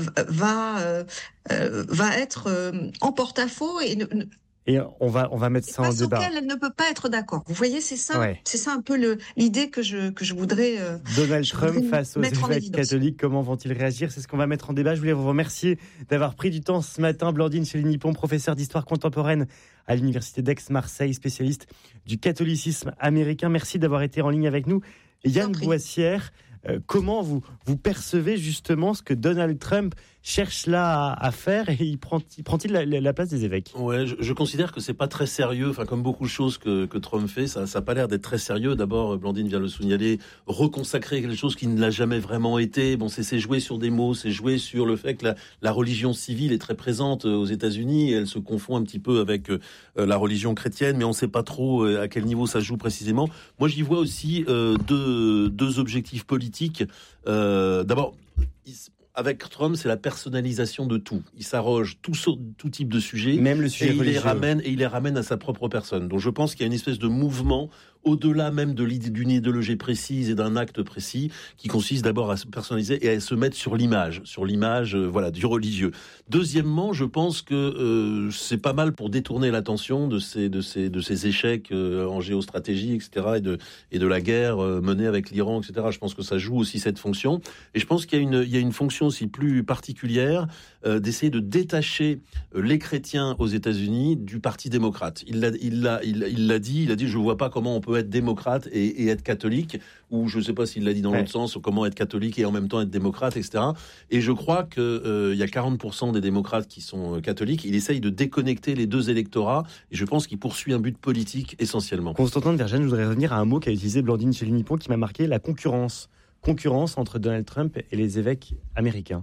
va euh, va être euh, en porte-à-faux et ne, Et on va, on va mettre ça en débat. Auquel elle ne peut pas être d'accord. Vous voyez, c'est ça, ouais. c'est ça un peu le, l'idée que je, que je voudrais. Euh, Donald je Trump voudrais face aux évêques catholiques, comment vont-ils réagir? C'est ce qu'on va mettre en débat. Je voulais vous remercier d'avoir pris du temps ce matin. Blandine Chély-Nippon, professeure d'histoire contemporaine à l'université d'Aix-Marseille, spécialiste du catholicisme américain. Merci d'avoir été en ligne avec nous. Yann Boissière, euh, comment vous, vous percevez justement ce que Donald Trump cherche là à, à faire, et il prend, il prend-il la, la place des évêques? Ouais, je, je considère que c'est pas très sérieux. Enfin, comme beaucoup de choses que, que Trump fait, ça, ça a pas l'air d'être très sérieux. D'abord, Blandine vient de le signaler, reconsacrer quelque chose qui ne l'a jamais vraiment été. Bon, c'est, c'est jouer sur des mots, c'est jouer sur le fait que la, la religion civile est très présente aux États-Unis. Et elle se confond un petit peu avec euh, la religion chrétienne, mais on sait pas trop euh, à quel niveau ça joue précisément. Moi, j'y vois aussi euh, deux, deux objectifs politiques. Euh, d'abord, il, avec Trump, c'est la personnalisation de tout. Il s'arroge tout, tout type de sujets, même le sujet et il religieux. les ramène et il les ramène à sa propre personne. Donc je pense qu'il y a une espèce de mouvement au-delà même de l'idée d'une idéologie précise et d'un acte précis, qui consiste d'abord à se personnaliser et à se mettre sur l'image, sur l'image, euh, voilà, du religieux. Deuxièmement, je pense que euh, c'est pas mal pour détourner l'attention de ces, de ces, de ces échecs euh, en géostratégie, et cetera, et de, et de la guerre euh, menée avec l'Iran, et cetera. Je pense que ça joue aussi cette fonction. Et je pense qu'il y a une, il y a une fonction aussi plus particulière euh, d'essayer de détacher euh, les chrétiens aux États-Unis du Parti démocrate. Il l'a, il l'a, il, il l'a dit. Il a dit, je vois pas comment on peut être démocrate et, et être catholique, ou je sais pas s'il l'a dit dans ouais. l'autre sens, ou comment être catholique et en même temps être démocrate, et cetera. Et je crois que euh, il y a quarante pour cent des démocrates qui sont euh, catholiques. Il essaye de déconnecter les deux électorats, et je pense qu'il poursuit un but politique essentiellement. Constantin de Vergennes, je voudrais revenir à un mot qu'a utilisé Blandine Chély-Nippon qui m'a marqué, la concurrence. Concurrence entre Donald Trump et les évêques américains.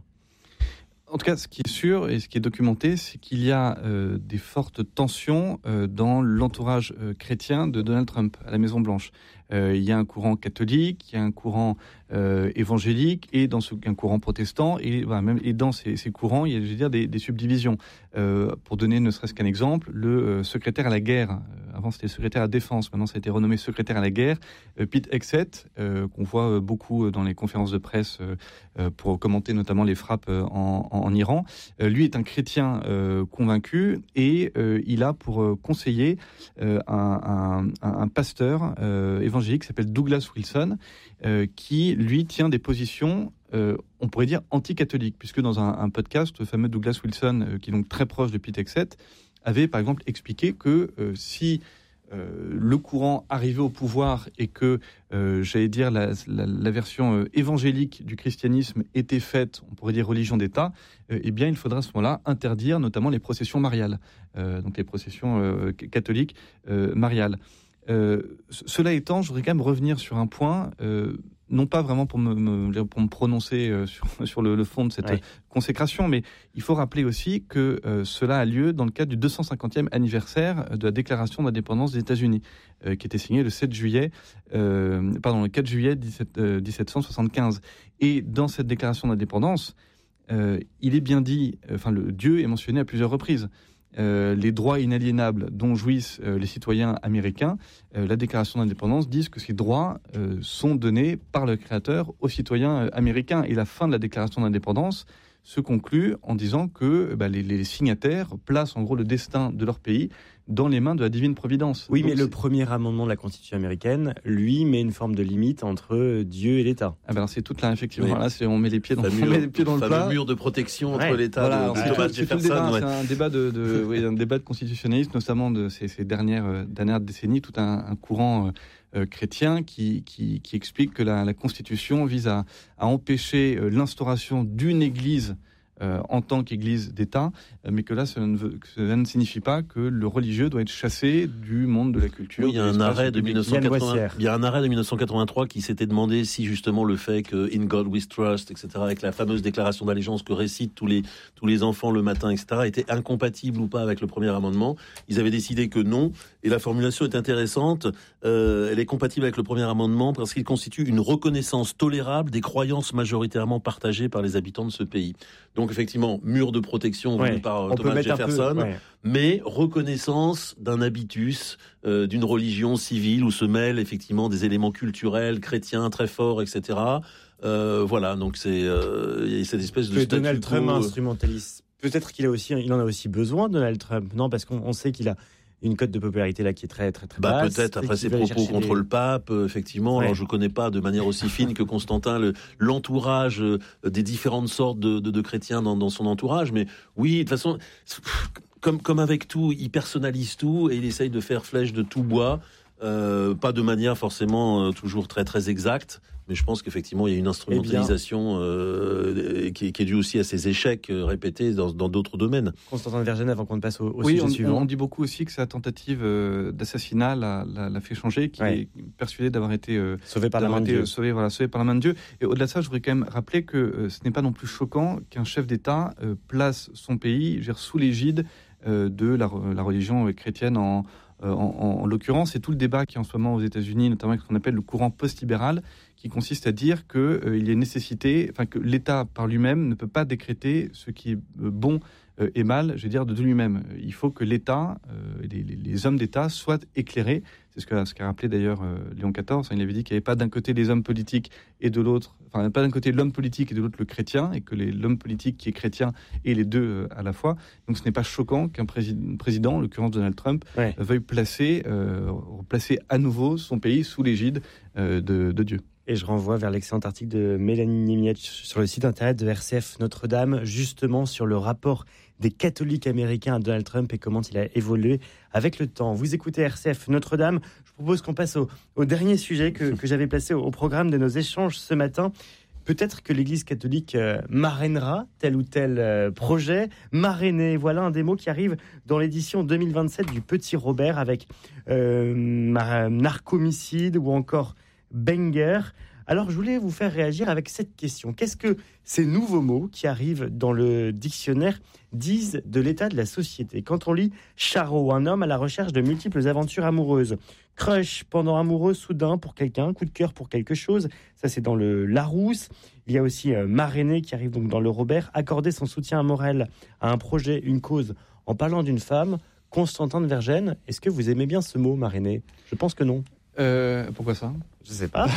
En tout cas, ce qui est sûr et ce qui est documenté, c'est qu'il y a euh, des fortes tensions euh, dans l'entourage euh, chrétien de Donald Trump à la Maison-Blanche. Euh, il y a un courant catholique, il y a un courant euh, évangélique et dans ce, un courant protestant et, voilà, même, et dans ces, ces courants, il y a, je veux dire, des, des subdivisions. Euh, pour donner ne serait-ce qu'un exemple, le euh, secrétaire à la guerre, euh, avant c'était secrétaire à la défense, maintenant ça a été renommé secrétaire à la guerre, euh, Pete Hegseth, euh, qu'on voit beaucoup dans les conférences de presse euh, pour commenter notamment les frappes en, en, en Iran. Euh, lui est un chrétien euh, convaincu et euh, il a pour euh, conseiller euh, un, un, un pasteur euh, évangélique qui s'appelle Douglas Wilson, euh, qui lui tient des positions, euh, on pourrait dire anti-catholiques, puisque dans un, un podcast, le fameux Douglas Wilson, euh, qui est donc très proche de Pete Hegseth, avait par exemple expliqué que euh, si euh, le courant arrivait au pouvoir et que, euh, j'allais dire, la, la, la version euh, évangélique du christianisme était faite, on pourrait dire religion d'État, euh, eh bien il faudra à ce moment-là interdire notamment les processions mariales, euh, donc les processions euh, catholiques euh, mariales. Euh, cela étant, je voudrais quand même revenir sur un point, euh, non pas vraiment pour me, me, pour me prononcer euh, sur, sur le, le fond de cette ouais. consécration, mais il faut rappeler aussi que euh, cela a lieu dans le cadre du deux cent cinquantième anniversaire de la déclaration d'indépendance des États-Unis, euh, qui était signée le sept juillet, euh, pardon, le quatre juillet dix-sept cent soixante-quinze. Et dans cette déclaration d'indépendance, euh, il est bien dit, enfin, le Dieu est mentionné à plusieurs reprises. Euh, les droits inaliénables dont jouissent euh, les citoyens américains, euh, la déclaration d'indépendance dit que ces droits euh, sont donnés par le créateur aux citoyens euh, américains. Et la fin de la déclaration d'indépendance se conclut en disant que bah, les, les signataires placent en gros le destin de leur pays dans les mains de la divine providence. Oui, Donc, mais le premier amendement de la Constitution américaine, lui, met une forme de limite entre Dieu et l'État. Ah ben alors c'est toute là, effectivement. Oui. Là, c'est, on met les pieds dans, mur, on met les pieds dans le plat. Le mur de protection entre ouais. l'État voilà, de, c'est, de Thomas c'est, tout le débat, ouais. c'est un débat de, de oui, un débat de constitutionnalisme, notamment de ces, ces dernières, euh, dernières décennies, tout un, un courant euh, chrétien qui, qui, qui explique que la, la Constitution vise à, à empêcher euh, l'instauration d'une Église Euh, en tant qu'Église d'État, euh, mais que là, cela ne, veut, cela ne signifie pas que le religieux doit être chassé du monde de la culture. Oui, il y a un arrêt de dix-neuf cent quatre-vingts. Il y a un arrêt de dix-neuf cent quatre-vingt-trois qui s'était demandé si justement le fait que In God We Trust, et cetera, avec la fameuse déclaration d'allégeance que récitent tous les tous les enfants le matin, et cetera, était incompatible ou pas avec le premier amendement. Ils avaient décidé que non, et la formulation est intéressante. Euh, elle est compatible avec le premier amendement parce qu'il constitue une reconnaissance tolérable des croyances majoritairement partagées par les habitants de ce pays. Donc effectivement, mur de protection voulu ouais, par Thomas Jefferson, peu, ouais. mais reconnaissance d'un habitus, euh, d'une religion civile où se mêlent effectivement des éléments culturels, chrétiens très forts, et cetera. Euh, voilà, donc c'est euh, y a cette espèce de que statu Donald Trump quo. Instrumentaliste. Peut-être qu'il a aussi, il en a aussi besoin, Donald Trump, non, parce qu'on on sait qu'il a une cote de popularité là qui est très très très bah, basse. Peut-être après ses propos contre les... le pape, euh, effectivement. Ouais. Alors je connais pas de manière aussi fine que Constantin le, l'entourage euh, des différentes sortes de, de, de chrétiens dans, dans son entourage, mais oui, de toute façon, comme comme avec tout, il personnalise tout et il essaye de faire flèche de tout bois, euh, pas de manière forcément euh, toujours très très exacte. Mais je pense qu'effectivement, il y a une instrumentalisation euh, qui, est, qui est due aussi à ces échecs euh, répétés dans, dans d'autres domaines. Constantin de Vergennes, avant qu'on ne passe au, au oui, sujet on, suivant. On dit beaucoup aussi que sa tentative euh, d'assassinat l'a, l'a, l'a fait changer, qu'il ouais. est persuadé d'avoir été, euh, sauvé, par la main de Dieu. Sauvé, voilà, sauvé par la main de Dieu. Et au-delà de ça, je voudrais quand même rappeler que euh, ce n'est pas non plus choquant qu'un chef d'État euh, place son pays gère, sous l'égide euh, de la, la religion chrétienne en... En, en, en l'occurrence, c'est tout le débat qui est en ce moment aux États-Unis, notamment avec ce qu'on appelle le courant post-libéral, qui qui consiste à dire qu'il euh, y a nécessité, enfin que l'État par lui-même ne peut pas décréter ce qui est bon euh, et mal, je veux dire, de lui-même. Il faut que l'État, euh, les, les hommes d'État soient éclairés. C'est ce qu'a, ce qu'a rappelé d'ailleurs euh, Léon quatorze. Il avait dit qu'il n'y avait pas d'un côté les hommes politiques et de l'autre, enfin pas d'un côté l'homme politique et de l'autre le chrétien, et que les, l'homme politique qui est chrétien et les deux euh, à la fois. Donc ce n'est pas choquant qu'un président, président en l'occurrence Donald Trump, ouais. euh, veuille placer, euh, placer à nouveau son pays sous l'égide euh, de, de Dieu. Et je renvoie vers l'excellent article de Mélanie Niemiec sur le site internet de R C F Notre-Dame, justement sur le rapport des catholiques américains à Donald Trump et comment il a évolué avec le temps. Vous écoutez R C F Notre-Dame. Je propose qu'on passe au, au dernier sujet que, que j'avais placé au, au programme de nos échanges ce matin. Peut-être que l'Église catholique euh, marrainera tel ou tel euh, projet. Marrainer, voilà un des mots qui arrive dans l'édition deux mille vingt-sept du Petit Robert avec euh, narcomicide ou encore banger. Alors, je voulais vous faire réagir avec cette question. Qu'est-ce que ces nouveaux mots qui arrivent dans le dictionnaire disent de l'état de la société ? Quand on lit charreau, un homme à la recherche de multiples aventures amoureuses. Crush, pendant amoureux soudain pour quelqu'un, coup de cœur pour quelque chose. Ça, c'est dans le Larousse. Il y a aussi euh, marrainer qui arrive donc dans le Robert. Accorder son soutien moral à un projet, une cause, en parlant d'une femme. Constantin de Vergennes, est-ce que vous aimez bien ce mot, marrainer ? Je pense que non. Euh, pourquoi ça ? Je sais pas.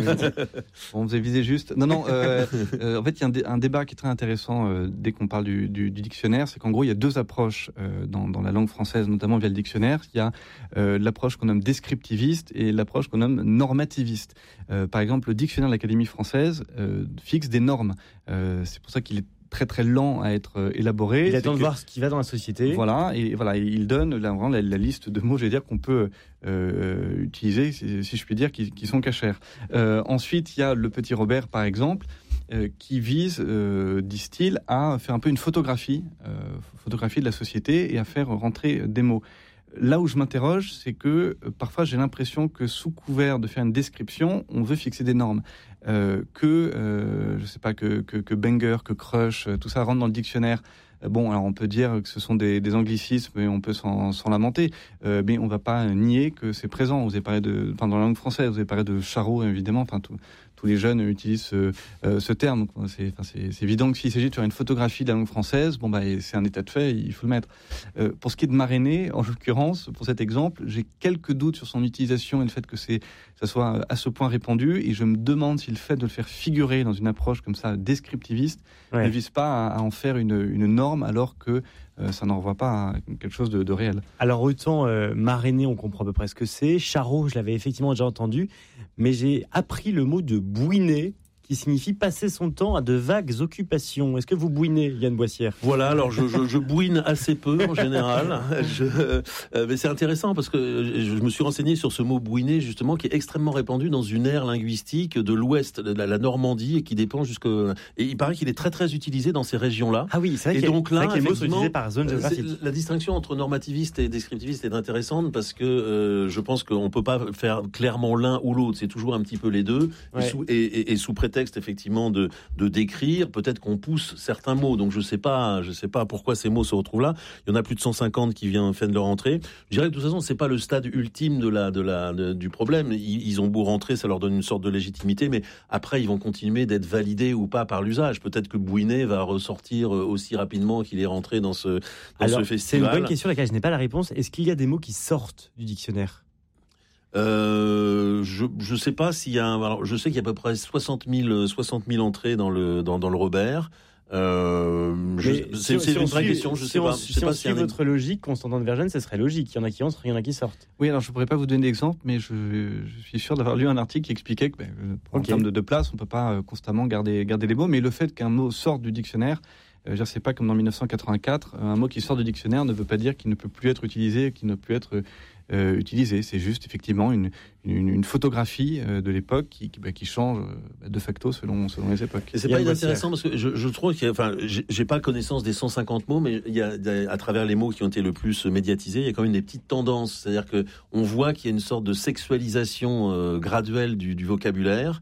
On vous a visé juste. Non, non. Euh, euh, en fait, il y a un, dé- un débat qui est très intéressant euh, dès qu'on parle du, du, du dictionnaire, c'est qu'en gros, il y a deux approches euh, dans, dans la langue française, notamment via le dictionnaire. Il y a euh, l'approche qu'on nomme descriptiviste et l'approche qu'on nomme normativiste. Euh, par exemple, le dictionnaire de l'Académie française euh, fixe des normes. Euh, c'est pour ça qu'il est très très lent à être euh, élaboré. Il attend que, de voir ce qui va dans la société. Voilà, et voilà, il donne là, vraiment la, la liste de mots, je vais dire, qu'on peut euh, utiliser, si, si je puis dire, qui, qui sont cachers. Euh, ensuite, il y a le Petit Robert, par exemple, euh, qui vise, euh, disent-ils, à faire un peu une photographie, euh, photographie de la société et à faire rentrer des mots. Là où je m'interroge, c'est que euh, parfois j'ai l'impression que sous couvert de faire une description, on veut fixer des normes. Euh, que, euh, je sais pas, que, que, que banger, que crush, euh, tout ça rentre dans le dictionnaire. Euh, bon, alors on peut dire que ce sont des, des anglicismes et on peut s'en, s'en lamenter, euh, mais on va pas nier que c'est présent. Vous avez parlé de, enfin dans la langue française, vous avez parlé de charreau, évidemment, enfin tout. Tous les jeunes utilisent ce, euh, ce terme. Donc, c'est, enfin, c'est, c'est évident que s'il s'agit de faire une photographie de la langue française, bon, bah, c'est un état de fait, il faut le mettre. Euh, pour ce qui est de marrainer, en l'occurrence, pour cet exemple, j'ai quelques doutes sur son utilisation et le fait que c'est, ça soit à ce point répandu. Et je me demande si le fait de le faire figurer dans une approche comme ça, descriptiviste, ouais. ne vise pas à, à en faire une, une norme alors que Euh, ça n'en renvoie pas à quelque chose de, de réel. Alors autant euh, marrainer, on comprend à peu près ce que c'est. Charreau, je l'avais effectivement déjà entendu, mais j'ai appris le mot de bouiner, qui signifie passer son temps à de vagues occupations. Est-ce que vous bouinez, Yann Boissière ? Voilà, alors je, je, je bouine assez peu en général. Je, euh, mais c'est intéressant parce que je me suis renseigné sur ce mot bouiner, justement, qui est extrêmement répandu dans une aire linguistique de l'Ouest, de la, la Normandie, et qui dépend jusque... Et il paraît qu'il est très très utilisé dans ces régions-là. Ah oui, c'est vrai, et qu'il donc là, c'est vrai que les mots sont utilisés par zone géographique. La distinction entre normativiste et descriptiviste est intéressante parce que euh, je pense qu'on ne peut pas faire clairement l'un ou l'autre. C'est toujours un petit peu les deux. Ouais. Et, sous, et, et, et sous prétexte, effectivement, de, de décrire, peut-être qu'on pousse certains mots. Donc je sais pas, je sais pas pourquoi ces mots se retrouvent là. Il y en a plus de cent cinquante qui viennent, viennent leur entrée. Je dirais que de toute façon, c'est pas le stade ultime de la, de la, de, du problème. Ils, ils ont beau rentrer, ça leur donne une sorte de légitimité, mais après, ils vont continuer d'être validés ou pas par l'usage. Peut-être que bouiner va ressortir aussi rapidement qu'il est rentré dans ce, dans Alors, ce festival. C'est une bonne question à laquelle je n'ai pas la réponse. Est-ce qu'il y a des mots qui sortent du dictionnaire ? Euh, je je sais pas s'il y a un, alors je sais qu'il y a à peu près soixante mille entrées dans le dans dans le Robert. Euh, je, c'est, si, c'est si une vraie suit, question. Je si sais on, pas. Si je sais on pas suit si votre un... logique, Constantin de Vergennes, ce serait logique. Il y en a qui entrent, il y en a qui sortent. Oui, alors je pourrais pas vous donner d'exemple, mais je, je suis sûr d'avoir lu un article qui expliquait que, ben, en okay. termes de, de place, on peut pas euh, constamment garder garder les mots, mais le fait qu'un mot sorte du dictionnaire, euh, c'est pas comme dans dix-neuf cent quatre-vingt-quatre, un mot qui sort du dictionnaire ne veut pas dire qu'il ne peut plus être utilisé, qu'il ne peut plus être Euh, utilisé. C'est juste effectivement une, une, une photographie euh, de l'époque qui, qui, bah, qui change euh, de facto selon, selon les époques. Et c'est pas inintéressant parce que je, je trouve qu'il y a, enfin, j'ai, j'ai pas connaissance des cent cinquante mots, mais il y a, à travers les mots qui ont été le plus médiatisés, il y a quand même des petites tendances. C'est-à-dire que on voit qu'il y a une sorte de sexualisation euh, graduelle du, du vocabulaire.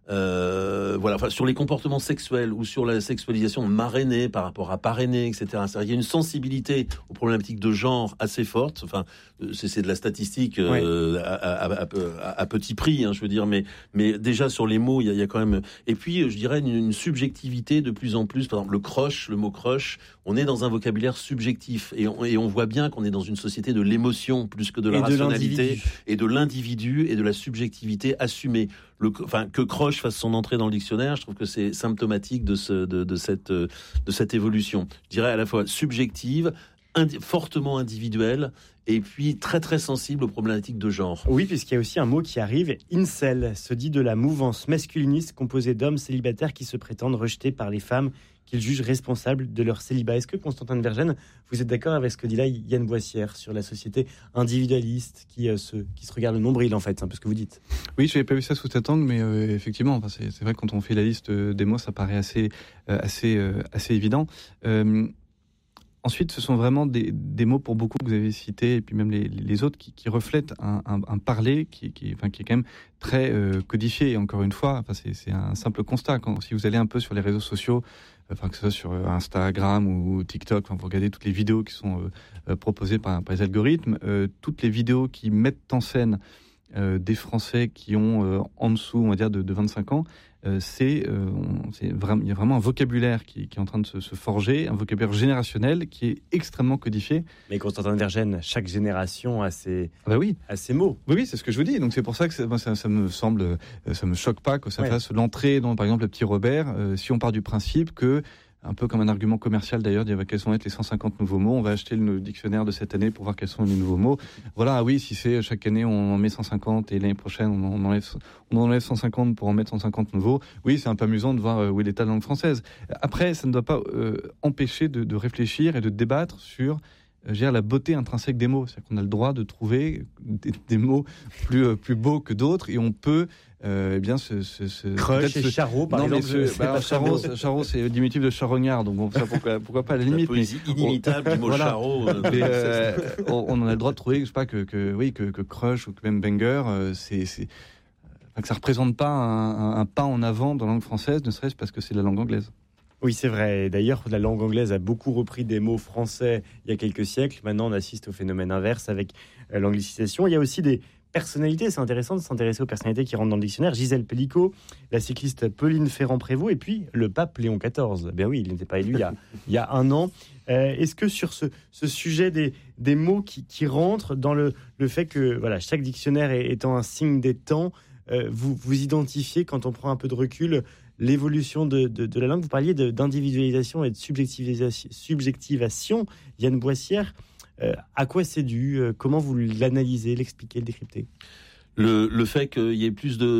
Euh, voilà, enfin, sur les comportements sexuels ou sur la sexualisation marrainée par rapport à parrainée, et cetera. C'est-à-dire, il y a une sensibilité aux problématiques de genre assez forte. Enfin, c'est, c'est de la statistique euh, ouais. à, à, à, à, à petit prix, hein, je veux dire, mais, mais déjà sur les mots, il y a, il y a quand même. Et puis, je dirais une, une subjectivité de plus en plus. Par exemple, le crush, le mot crush, on est dans un vocabulaire subjectif et on, et on voit bien qu'on est dans une société de l'émotion plus que de la et rationalité de et de l'individu et de la subjectivité assumée. Le, enfin, que Croche fasse son entrée dans le dictionnaire, je trouve que c'est symptomatique de, ce, de, de, cette, de cette évolution. Je dirais à la fois subjective, indi- fortement individuelle, et puis très très sensible aux problématiques de genre. Oui, puisqu'il y a aussi un mot qui arrive, incel, se dit de la mouvance masculiniste composée d'hommes célibataires qui se prétendent rejetés par les femmes qu'ils jugent responsables de leur célibat. Est-ce que, Constantin de Vergennes, vous êtes d'accord avec ce que dit là Yann Boissière sur la société individualiste qui, euh, se, qui se regarde le nombril, en fait, c'est un peu ce que vous dites? Oui, je n'avais pas vu ça sous cet angle, mais euh, effectivement, enfin, c'est, c'est vrai que quand on fait la liste des mots, ça paraît assez, euh, assez, euh, assez évident. Euh, Ensuite, ce sont vraiment des, des mots pour beaucoup que vous avez cités, et puis même les, les autres, qui, qui reflètent un, un, un parler qui, qui, enfin, qui est quand même très euh, codifié. Et encore une fois, enfin, c'est, c'est un simple constat. Quand, si vous allez un peu sur les réseaux sociaux, enfin, que ce soit sur Instagram ou TikTok, enfin, vous regardez toutes les vidéos qui sont euh, proposées par, par les algorithmes, euh, toutes les vidéos qui mettent en scène euh, des Français qui ont euh, en dessous, on va dire, de, de vingt-cinq ans, Euh, c'est, euh, c'est vraiment, il y a vraiment un vocabulaire qui, qui est en train de se, se forger, un vocabulaire générationnel qui est extrêmement codifié. Mais Constantin de Vergennes, chaque génération a ses, ah bah oui. a ses mots. Oui, oui, c'est ce que je vous dis. Donc c'est pour ça que ça, ça, ça me semble, ça me choque pas que ça ouais. fasse l'entrée dans, par exemple, le petit Robert. Euh, si on part du principe que, un peu comme un argument commercial d'ailleurs, dire quels vont être les cent cinquante nouveaux mots. On va acheter le dictionnaire de cette année pour voir quels sont les nouveaux mots. Voilà, oui, si c'est chaque année on en met cent cinquante et l'année prochaine on enlève, on enlève cent cinquante pour en mettre cent cinquante nouveaux. Oui, c'est un peu amusant de voir où est l'état de la langue française. Après, ça ne doit pas euh, empêcher de, de réfléchir et de débattre sur je veux dire, la beauté intrinsèque des mots. C'est-à-dire qu'on a le droit de trouver des, des mots plus, euh, plus beaux que d'autres et on peut Euh, eh bien, ce, ce, ce Crush et Charot, par non, exemple. Mais ce, bah, Charot, Charot, c'est le diminutif de charognard, donc bon, ça, pourquoi, pourquoi pas à la limite. La poésie mais, inimitable on, du mot voilà. Charot. Euh, mais, euh, on, on en a le droit de trouver, je sais pas, que, que oui, que, que Crush ou que même Banger, euh, c'est, c'est, enfin, que ça représente pas un, un, un pas en avant dans la langue française, ne serait-ce parce que c'est la langue anglaise. Oui, c'est vrai. D'ailleurs, la langue anglaise a beaucoup repris des mots français il y a quelques siècles. Maintenant, on assiste au phénomène inverse avec euh, l'anglicisation. Il y a aussi des personnalités. C'est intéressant de s'intéresser aux personnalités qui rentrent dans le dictionnaire. Gisèle Pellicot, la cycliste Pauline Ferrand-Prévôt et puis le pape Léon quatorze. Ben oui, il n'était pas élu il y a, il y a un an. Euh, est-ce que sur ce, ce sujet des, des mots qui, qui rentrent dans le, le fait que voilà, chaque dictionnaire est, étant un signe des temps, euh, vous, vous identifiez, quand on prend un peu de recul, l'évolution de, de, de la langue? Vous parliez de, d'individualisation et de subjectivisation, subjectivation. Yann Boissière, euh, à quoi c'est dû? Comment vous l'analysez, l'expliquez, le décryptez? le, le fait qu'il y ait plus de...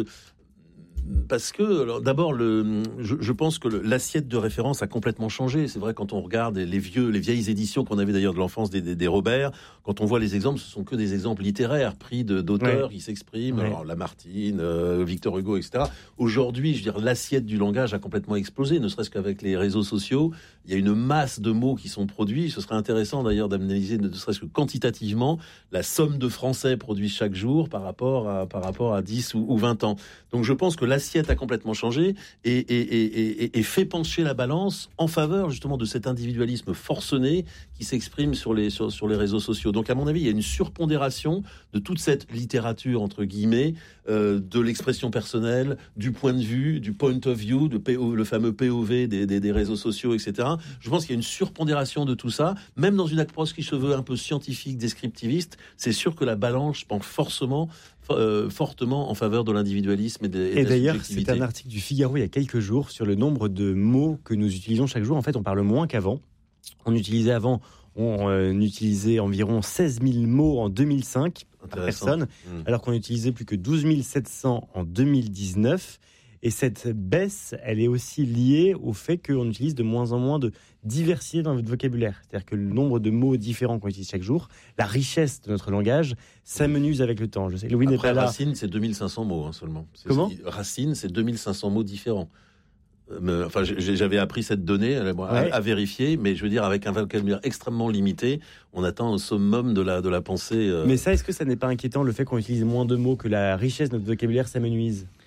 Parce que, alors, d'abord, le, je, je pense que le, l'assiette de référence a complètement changé. C'est vrai, quand on regarde les vieux, les vieilles éditions qu'on avait d'ailleurs de l'enfance des, des, des Robert, quand on voit les exemples, ce sont que des exemples littéraires pris de, d'auteurs ouais. qui s'expriment. Ouais. Alors, Lamartine, euh, Victor Hugo, et cetera. Aujourd'hui, je veux dire, l'assiette du langage a complètement explosé, ne serait-ce qu'avec les réseaux sociaux. Il y a une masse de mots qui sont produits. Ce serait intéressant d'ailleurs d'analyser, ne serait-ce que quantitativement, la somme de français produits chaque jour par rapport à, par rapport à dix ou, ou vingt ans. Donc, je pense que l'assiette a complètement changé et, et, et, et, et fait pencher la balance en faveur justement de cet individualisme forcené qui s'exprime sur les, sur, sur les réseaux sociaux. Donc à mon avis, il y a une surpondération de toute cette littérature, entre guillemets, euh, de l'expression personnelle, du point de vue, du point of view, de P O, le fameux P O V des, des, des réseaux sociaux, et cetera. Je pense qu'il y a une surpondération de tout ça, même dans une approche qui se veut un peu scientifique, descriptiviste. C'est sûr que la balance penche forcément Euh, fortement en faveur de l'individualisme et de, et et de d'ailleurs, la subjectivité. c'est un article du Figaro il y a quelques jours sur le nombre de mots que nous utilisons chaque jour. En fait, on parle moins qu'avant. On utilisait avant, on euh, utilisait environ seize mille mots en deux mille cinq par personne, mmh. alors qu'on utilisait plus que douze mille sept cents en deux mille dix-neuf. Et cette baisse, elle est aussi liée au fait qu'on utilise de moins en moins de diversité dans notre vocabulaire. C'est-à-dire que le nombre de mots différents qu'on utilise chaque jour, la richesse de notre langage, s'amenuise avec le temps. Je sais, Louis Après, n'est pas là. Racine, c'est deux mille cinq cents mots hein, seulement. C'est Comment ce qui... Racine, c'est deux mille cinq cents mots différents. Mais, enfin, j'avais appris cette donnée à, ouais. à vérifier, mais je veux dire, avec un vocabulaire extrêmement limité, on atteint au summum de la, de la pensée. Euh... Mais ça, est-ce que ça n'est pas inquiétant, le fait qu'on utilise moins de mots, que la richesse de notre vocabulaire s'amenuise ?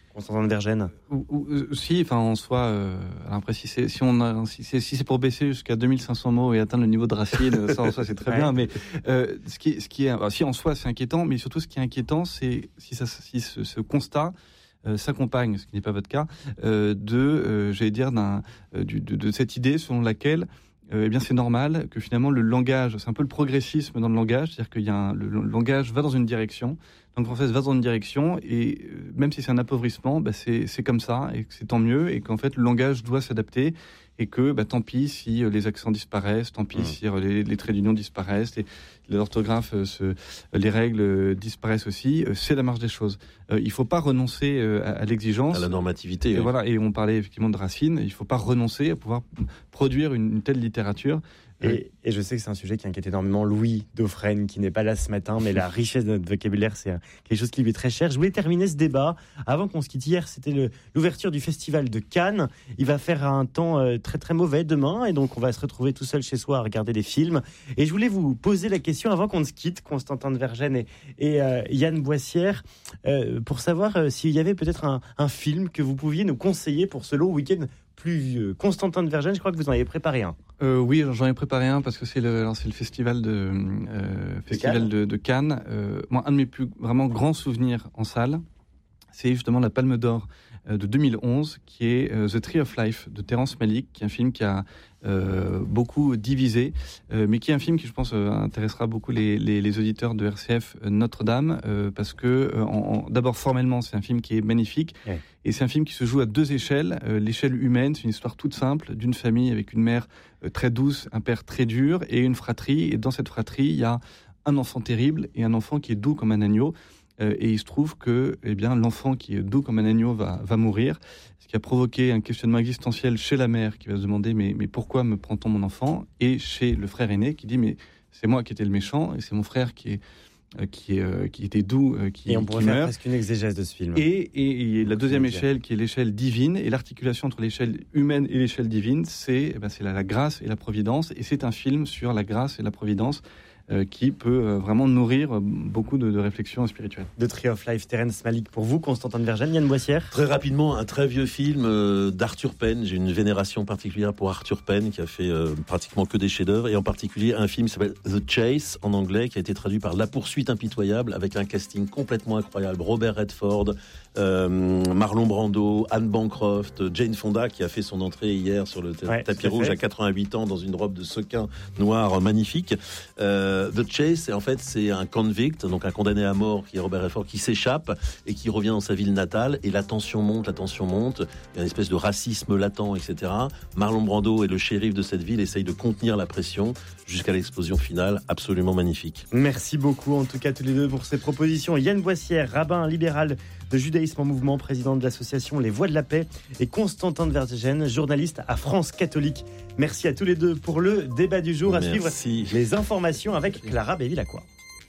Constantin de Vergennes. Ou, ou, si, enfin, en soi, euh, après, si c'est, si, on a, si, c'est, si c'est pour baisser jusqu'à deux mille cinq cents mots et atteindre le niveau de Racine, ça en soi, c'est très ouais. bien. Mais euh, ce, qui, ce qui est, alors, si en soi, c'est inquiétant, mais surtout, ce qui est inquiétant, c'est si, ça, si ce, ce constat euh, s'accompagne, ce qui n'est pas votre cas, euh, de, euh, j'allais dire, d'un, euh, du, de, de cette idée selon laquelle Euh, eh bien, c'est normal que finalement le langage, c'est un peu le progressisme dans le langage, c'est-à-dire qu'il y a un, le, le langage va dans une direction, la langue française va dans une direction, et euh, même si c'est un appauvrissement, bah, c'est, c'est comme ça, et que c'est tant mieux, et qu'en fait le langage doit s'adapter, et que bah, tant pis si euh, les accents disparaissent, tant pis mmh. si euh, les, les traits d'union disparaissent, les, l'orthographe, euh, se, les règles euh, disparaissent aussi, euh, c'est la marche des choses. Euh, il ne faut pas renoncer euh, à, à l'exigence. À la normativité. Et, oui. voilà, et on parlait effectivement de Racine, il ne faut pas renoncer à pouvoir produire une, une telle littérature. Et, et je sais que c'est un sujet qui inquiète énormément Louis Dauphren, qui n'est pas là ce matin, mais la richesse de notre vocabulaire, c'est quelque chose qui lui est très cher. Je voulais terminer ce débat. Avant qu'on se quitte, hier, c'était le, l'ouverture du festival de Cannes. Il va faire un temps euh, très très mauvais demain, et donc on va se retrouver tout seul chez soi à regarder des films. Et je voulais vous poser la question, avant qu'on ne se quitte, Constantin de Vergennes et, et euh, Yann Boissière, euh, pour savoir euh, s'il y avait peut-être un, un film que vous pouviez nous conseiller pour ce long week-end pluvieux. Constantin de Vergennes, je crois que vous en avez préparé un. Euh, oui, j'en ai préparé un parce que c'est le, alors c'est le festival de, euh, festival de, de Cannes. Euh, moi, un de mes plus vraiment grands souvenirs en salle, c'est justement la Palme d'Or euh, de deux mille onze, qui est euh, The Tree of Life de Terrence Malick, qui est un film qui a euh, beaucoup divisé, euh, mais qui est un film qui, je pense, euh, intéressera beaucoup les, les, les auditeurs de R C F Notre-Dame, euh, parce que, euh, en, en, d'abord, formellement, c'est un film qui est magnifique. Ouais. Et c'est un film qui se joue à deux échelles. Euh, l'échelle humaine, c'est une histoire toute simple d'une famille avec une mère euh, très douce, un père très dur et une fratrie. Et dans cette fratrie, il y a un enfant terrible et un enfant qui est doux comme un agneau. Euh, et il se trouve que eh bien, l'enfant qui est doux comme un agneau va, va mourir, ce qui a provoqué un questionnement existentiel chez la mère qui va se demander mais, mais pourquoi me prend-on mon enfant, et chez le frère aîné qui dit mais c'est moi qui étais le méchant et c'est mon frère qui est Qui, est, euh, qui était doux, euh, qui, et on pourrait qui faire meurt. presque une exégèse de ce film. Et, et, et la deuxième échelle, qui est l'échelle divine, et l'articulation entre l'échelle humaine et l'échelle divine, c'est, eh ben, c'est la, la grâce et la providence. Et c'est un film sur la grâce et la providence euh, qui peut euh, vraiment nourrir beaucoup de, de réflexions spirituelles. The Tree of Life, Terrence Malick pour vous, Constantin de Vergennes. Yann Boissière. Très rapidement, un très vieux film euh, d'Arthur Penn. J'ai une vénération particulière pour Arthur Penn, qui a fait euh, pratiquement que des chefs-d'œuvre, et en particulier un film qui s'appelle The Chase en anglais, qui a été traduit par La Poursuite impitoyable, avec un casting complètement incroyable. Robert Redford, euh, Marlon Brando, Anne Bancroft, Jane Fonda, qui a fait son entrée hier sur le t- ouais, tapis rouge fait. à quatre-vingt-huit ans dans une robe de sequin noir magnifique. Euh, The Chase, en fait, c'est un convict, donc un condamné à mort, qui est Robert Redford, qui s'échappe et qui revient dans sa ville natale, et la tension monte, la tension monte, il y a une espèce de racisme latent, et cetera. Marlon Brando et le shérif de cette ville essayent de contenir la pression jusqu'à l'explosion finale, absolument magnifique. Merci beaucoup, en tout cas, tous les deux pour ces propositions. Yann Boissière, rabbin libéral de Judaïsme en Mouvement, président de l'association Les Voix de la Paix, et Constantin de Vergennes, journaliste à France Catholique. Merci à tous les deux pour le débat du jour. À Merci. Suivre les informations avec Clara Bévilacqua.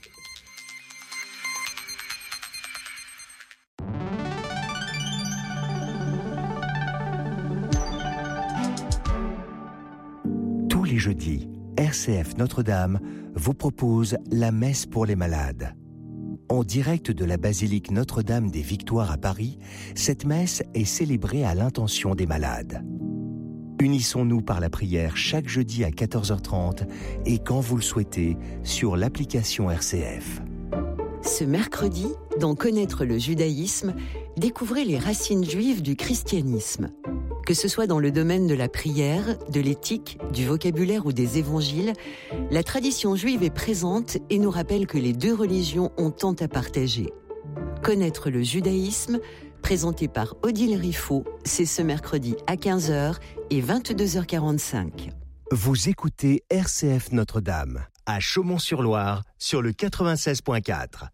Tous les jeudis, R C F Notre-Dame vous propose la messe pour les malades. En direct de la basilique Notre-Dame des Victoires à Paris, cette messe est célébrée à l'intention des malades. Unissons-nous par la prière chaque jeudi à quatorze heures trente et quand vous le souhaitez sur l'application R C F. Ce mercredi, dans Connaître le judaïsme, découvrez les racines juives du christianisme. Que ce soit dans le domaine de la prière, de l'éthique, du vocabulaire ou des évangiles, la tradition juive est présente et nous rappelle que les deux religions ont tant à partager. Connaître le judaïsme, présenté par Odile Riffaut, c'est ce mercredi à quinze heures et vingt-deux heures quarante-cinq. Vous écoutez R C F Notre-Dame, à Chaumont-sur-Loire, sur le quatre-vingt-seize virgule quatre.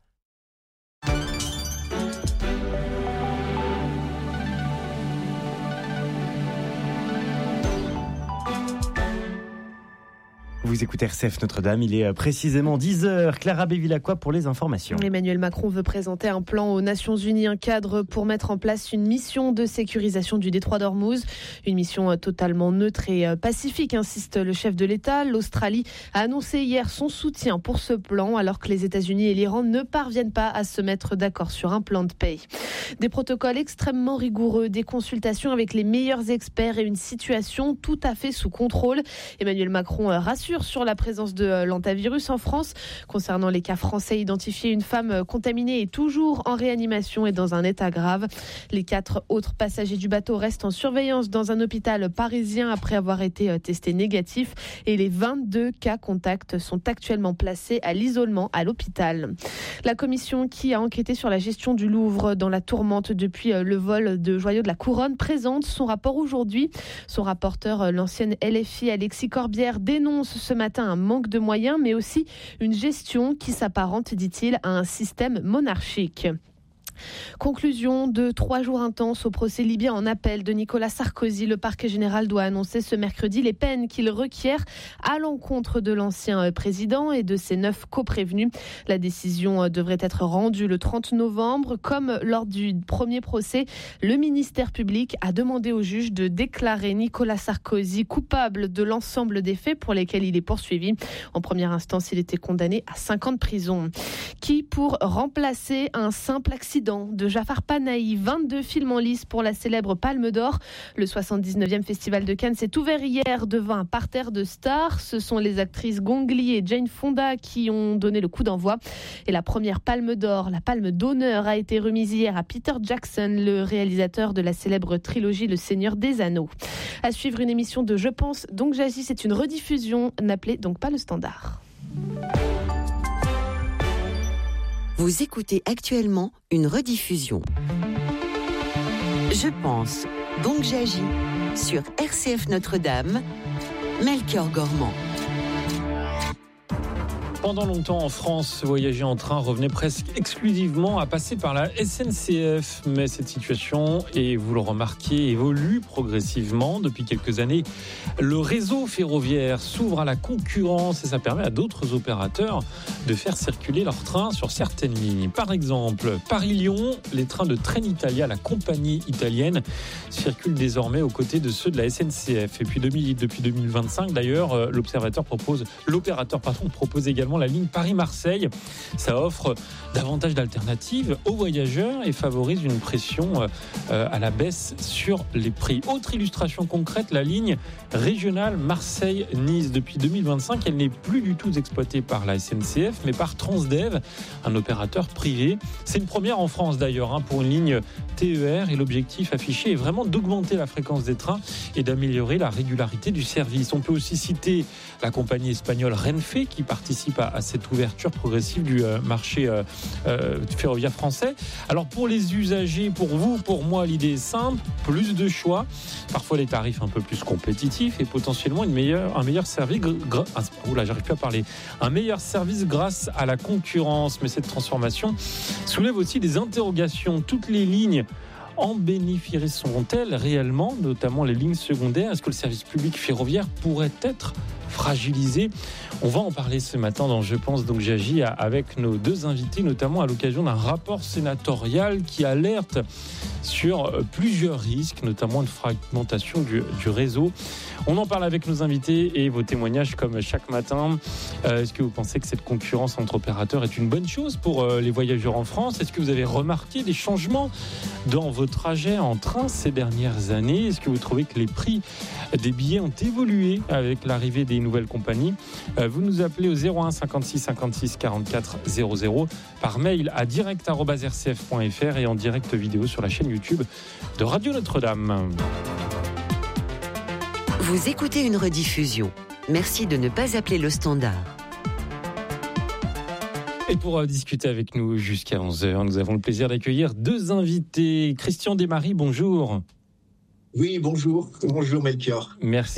Vous écoutez R C F Notre-Dame, il est précisément dix heures. Clara Bévilacqua pour les informations. Emmanuel Macron veut présenter un plan aux Nations Unies, un cadre pour mettre en place une mission de sécurisation du détroit d'Ormuz. Une mission totalement neutre et pacifique, insiste le chef de l'État. L'Australie a annoncé hier son soutien pour ce plan, alors que les États-Unis et l'Iran ne parviennent pas à se mettre d'accord sur un plan de paix. Des protocoles extrêmement rigoureux, des consultations avec les meilleurs experts et une situation tout à fait sous contrôle. Emmanuel Macron rassure sur la présence de l'hantavirus en France. Concernant les cas français identifiés, une femme contaminée est toujours en réanimation et dans un état grave. Les quatre autres passagers du bateau restent en surveillance dans un hôpital parisien après avoir été testés négatifs et les vingt-deux cas contacts sont actuellement placés à l'isolement à l'hôpital. La commission qui a enquêté sur la gestion du Louvre dans la tourmente depuis le vol de joyaux de la Couronne présente son rapport aujourd'hui. Son rapporteur, l'ancienne L F I Alexis Corbière, dénonce ce matin un manque de moyens, mais aussi une gestion qui s'apparente, dit-il, à un système monarchique. Conclusion de trois jours intenses au procès libyen en appel de Nicolas Sarkozy. Le parquet général doit annoncer ce mercredi les peines qu'il requiert à l'encontre de l'ancien président et de ses neuf coprévenus. La décision devrait être rendue le trente novembre. Comme lors du premier procès, le ministère public a demandé au juge de déclarer Nicolas Sarkozy coupable de l'ensemble des faits pour lesquels il est poursuivi. En première instance, il était condamné à cinq ans de prison. Qui, pour remplacer un simple accident de Jafar Panahi, vingt-deux films en lice pour la célèbre Palme d'Or. Le soixante-dix-neuvième Festival de Cannes s'est ouvert hier devant un parterre de stars. Ce sont les actrices Gong Li et Jane Fonda qui ont donné le coup d'envoi. Et la première Palme d'Or, la Palme d'honneur, a été remise hier à Peter Jackson, le réalisateur de la célèbre trilogie Le Seigneur des Anneaux. À suivre une émission de Je pense, donc j'agis. C'est une rediffusion, n'appelez donc pas le standard. Vous écoutez actuellement une rediffusion. Je pense, donc j'agis sur R C F Notre-Dame, Melchior Gormand. Pendant longtemps en France, voyager en train revenait presque exclusivement à passer par la S N C F. Mais cette situation, et vous le remarquez, évolue progressivement. Depuis quelques années, le réseau ferroviaire s'ouvre à la concurrence et ça permet à d'autres opérateurs de faire circuler leurs trains sur certaines lignes. Par exemple, Paris-Lyon, les trains de Trenitalia, la compagnie italienne, circulent désormais aux côtés de ceux de la S N C F. Et puis depuis deux mille vingt-cinq, d'ailleurs, l'observateur propose, l'opérateur pardon, propose également la ligne Paris-Marseille. Ça offre davantage d'alternatives aux voyageurs et favorise une pression euh, à la baisse sur les prix. Autre illustration concrète, la ligne régionale Marseille-Nice. Depuis deux mille vingt-cinq, elle n'est plus du tout exploitée par la S N C F, mais par Transdev, un opérateur privé. C'est une première en France d'ailleurs hein, pour une ligne T E R et l'objectif affiché est vraiment d'augmenter la fréquence des trains et d'améliorer la régularité du service. On peut aussi citer la compagnie espagnole Renfe qui participe à, à cette ouverture progressive du euh, marché euh, euh, ferroviaire français. Alors pour les usagers, pour vous, pour moi, l'idée est simple, plus de choix, parfois les tarifs un peu plus compétitifs et potentiellement une meilleure, un meilleur service gra- oh là, j'arrive plus à parler, un meilleur service grâce à la concurrence. Mais cette transformation soulève aussi des interrogations. Toutes les lignes en bénéficieront-elles réellement, notamment les lignes secondaires? Est-ce que le service public ferroviaire pourrait être fragilisé? On va en parler ce matin dans Je pense donc j'agis avec nos deux invités, notamment à l'occasion d'un rapport sénatorial qui alerte sur plusieurs risques, notamment de fragmentation du, du réseau. On en parle avec nos invités et vos témoignages comme chaque matin. Euh, est-ce que vous pensez que cette concurrence entre opérateurs est une bonne chose pour euh, les voyageurs en France? Est-ce que vous avez remarqué des changements dans vos trajets en train ces dernières années? Est-ce que vous trouvez que les prix des billets ont évolué avec l'arrivée des nouvelles compagnies? euh, Vous nous appelez au zéro un cinquante-six cinquante-six quarante-quatre zéro zéro, par mail à direct arobase r c f point f r et en direct vidéo sur la chaîne YouTube de Radio Notre-Dame. Vous écoutez une rediffusion. Merci de ne pas appeler le standard. Et pour discuter avec nous jusqu'à onze heures, nous avons le plaisir d'accueillir deux invités. Christian Desmaries, bonjour. Oui, bonjour. Bonjour Melchior. Merci.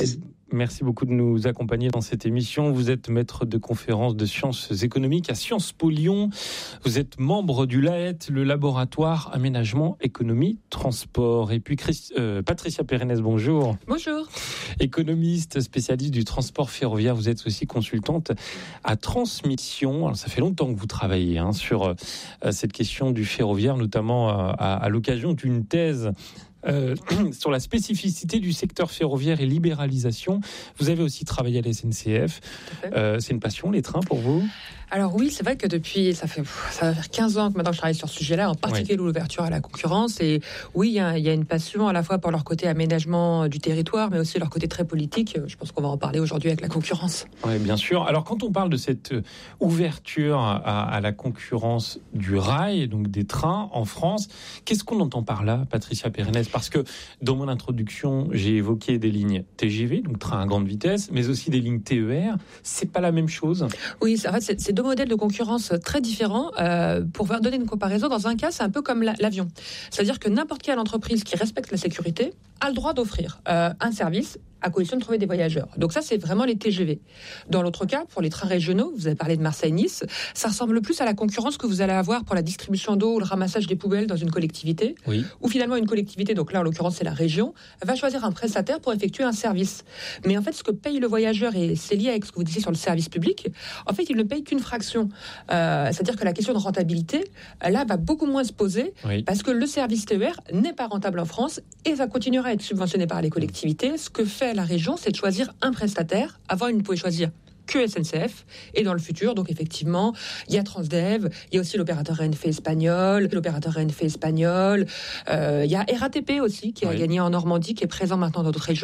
merci beaucoup de nous accompagner dans cette émission. Vous êtes maître de conférences de sciences économiques à Sciences Po Lyon. Vous êtes membre du L A E T, le laboratoire Aménagement, Économie, Transport. Et puis Christ, euh, Patricia Pérenès, bonjour. Bonjour. Économiste, spécialiste du transport ferroviaire. Vous êtes aussi consultante à Transmission. Alors, ça fait longtemps que vous travaillez hein, sur euh, cette question du ferroviaire, notamment euh, à, à l'occasion d'une thèse Euh, sur la spécificité du secteur ferroviaire et libéralisation. Vous avez aussi travaillé à la S N C F. Euh, c'est une passion, les trains, pour vous ? Alors oui, c'est vrai que depuis, ça fait ça va faire quinze ans que maintenant je travaille sur ce sujet-là, en particulier oui. l'ouverture à la concurrence. Et oui, il y a, il y a une passion à la fois pour leur côté aménagement du territoire, mais aussi leur côté très politique. Je pense qu'on va en parler aujourd'hui avec la concurrence. Oui, bien sûr. Alors quand on parle de cette ouverture à, à la concurrence du rail, donc des trains en France, qu'est-ce qu'on entend par là, Patricia Pérenès ? Parce que dans mon introduction, j'ai évoqué des lignes T G V, donc train à grande vitesse, mais aussi des lignes T E R. C'est pas la même chose ? Oui, en fait, c'est, c'est deux modèles de concurrence très différents. Euh, pour donner une comparaison, dans un cas, c'est un peu comme la, l'avion. C'est-à-dire que n'importe quelle entreprise qui respecte la sécurité a le droit d'offrir euh, un service à condition de trouver des voyageurs. Donc ça, c'est vraiment les T G V. Dans l'autre cas, pour les trains régionaux, vous avez parlé de Marseille-Nice, ça ressemble plus à la concurrence que vous allez avoir pour la distribution d'eau ou le ramassage des poubelles dans une collectivité, oui. où finalement une collectivité, donc là en l'occurrence c'est la région, va choisir un prestataire pour effectuer un service. Mais en fait, ce que paye le voyageur, et c'est lié avec ce que vous disiez sur le service public, en fait, il ne paye qu'une fraction. Euh, c'est-à-dire que la question de rentabilité, là, va beaucoup moins se poser, oui. parce que le service T E R n'est pas rentable en France et va continuer à être subventionné par les collectivités. Ce que fait la région, c'est de choisir un prestataire. Avant, il ne pouvait choisir que S N C F, et dans le futur, donc effectivement, il y a Transdev, il y a aussi l'opérateur Renfe espagnol, l'opérateur Renfe espagnol, euh, il y a R A T P aussi, qui oui. a gagné en Normandie, qui est présent maintenant dans d'autres régions.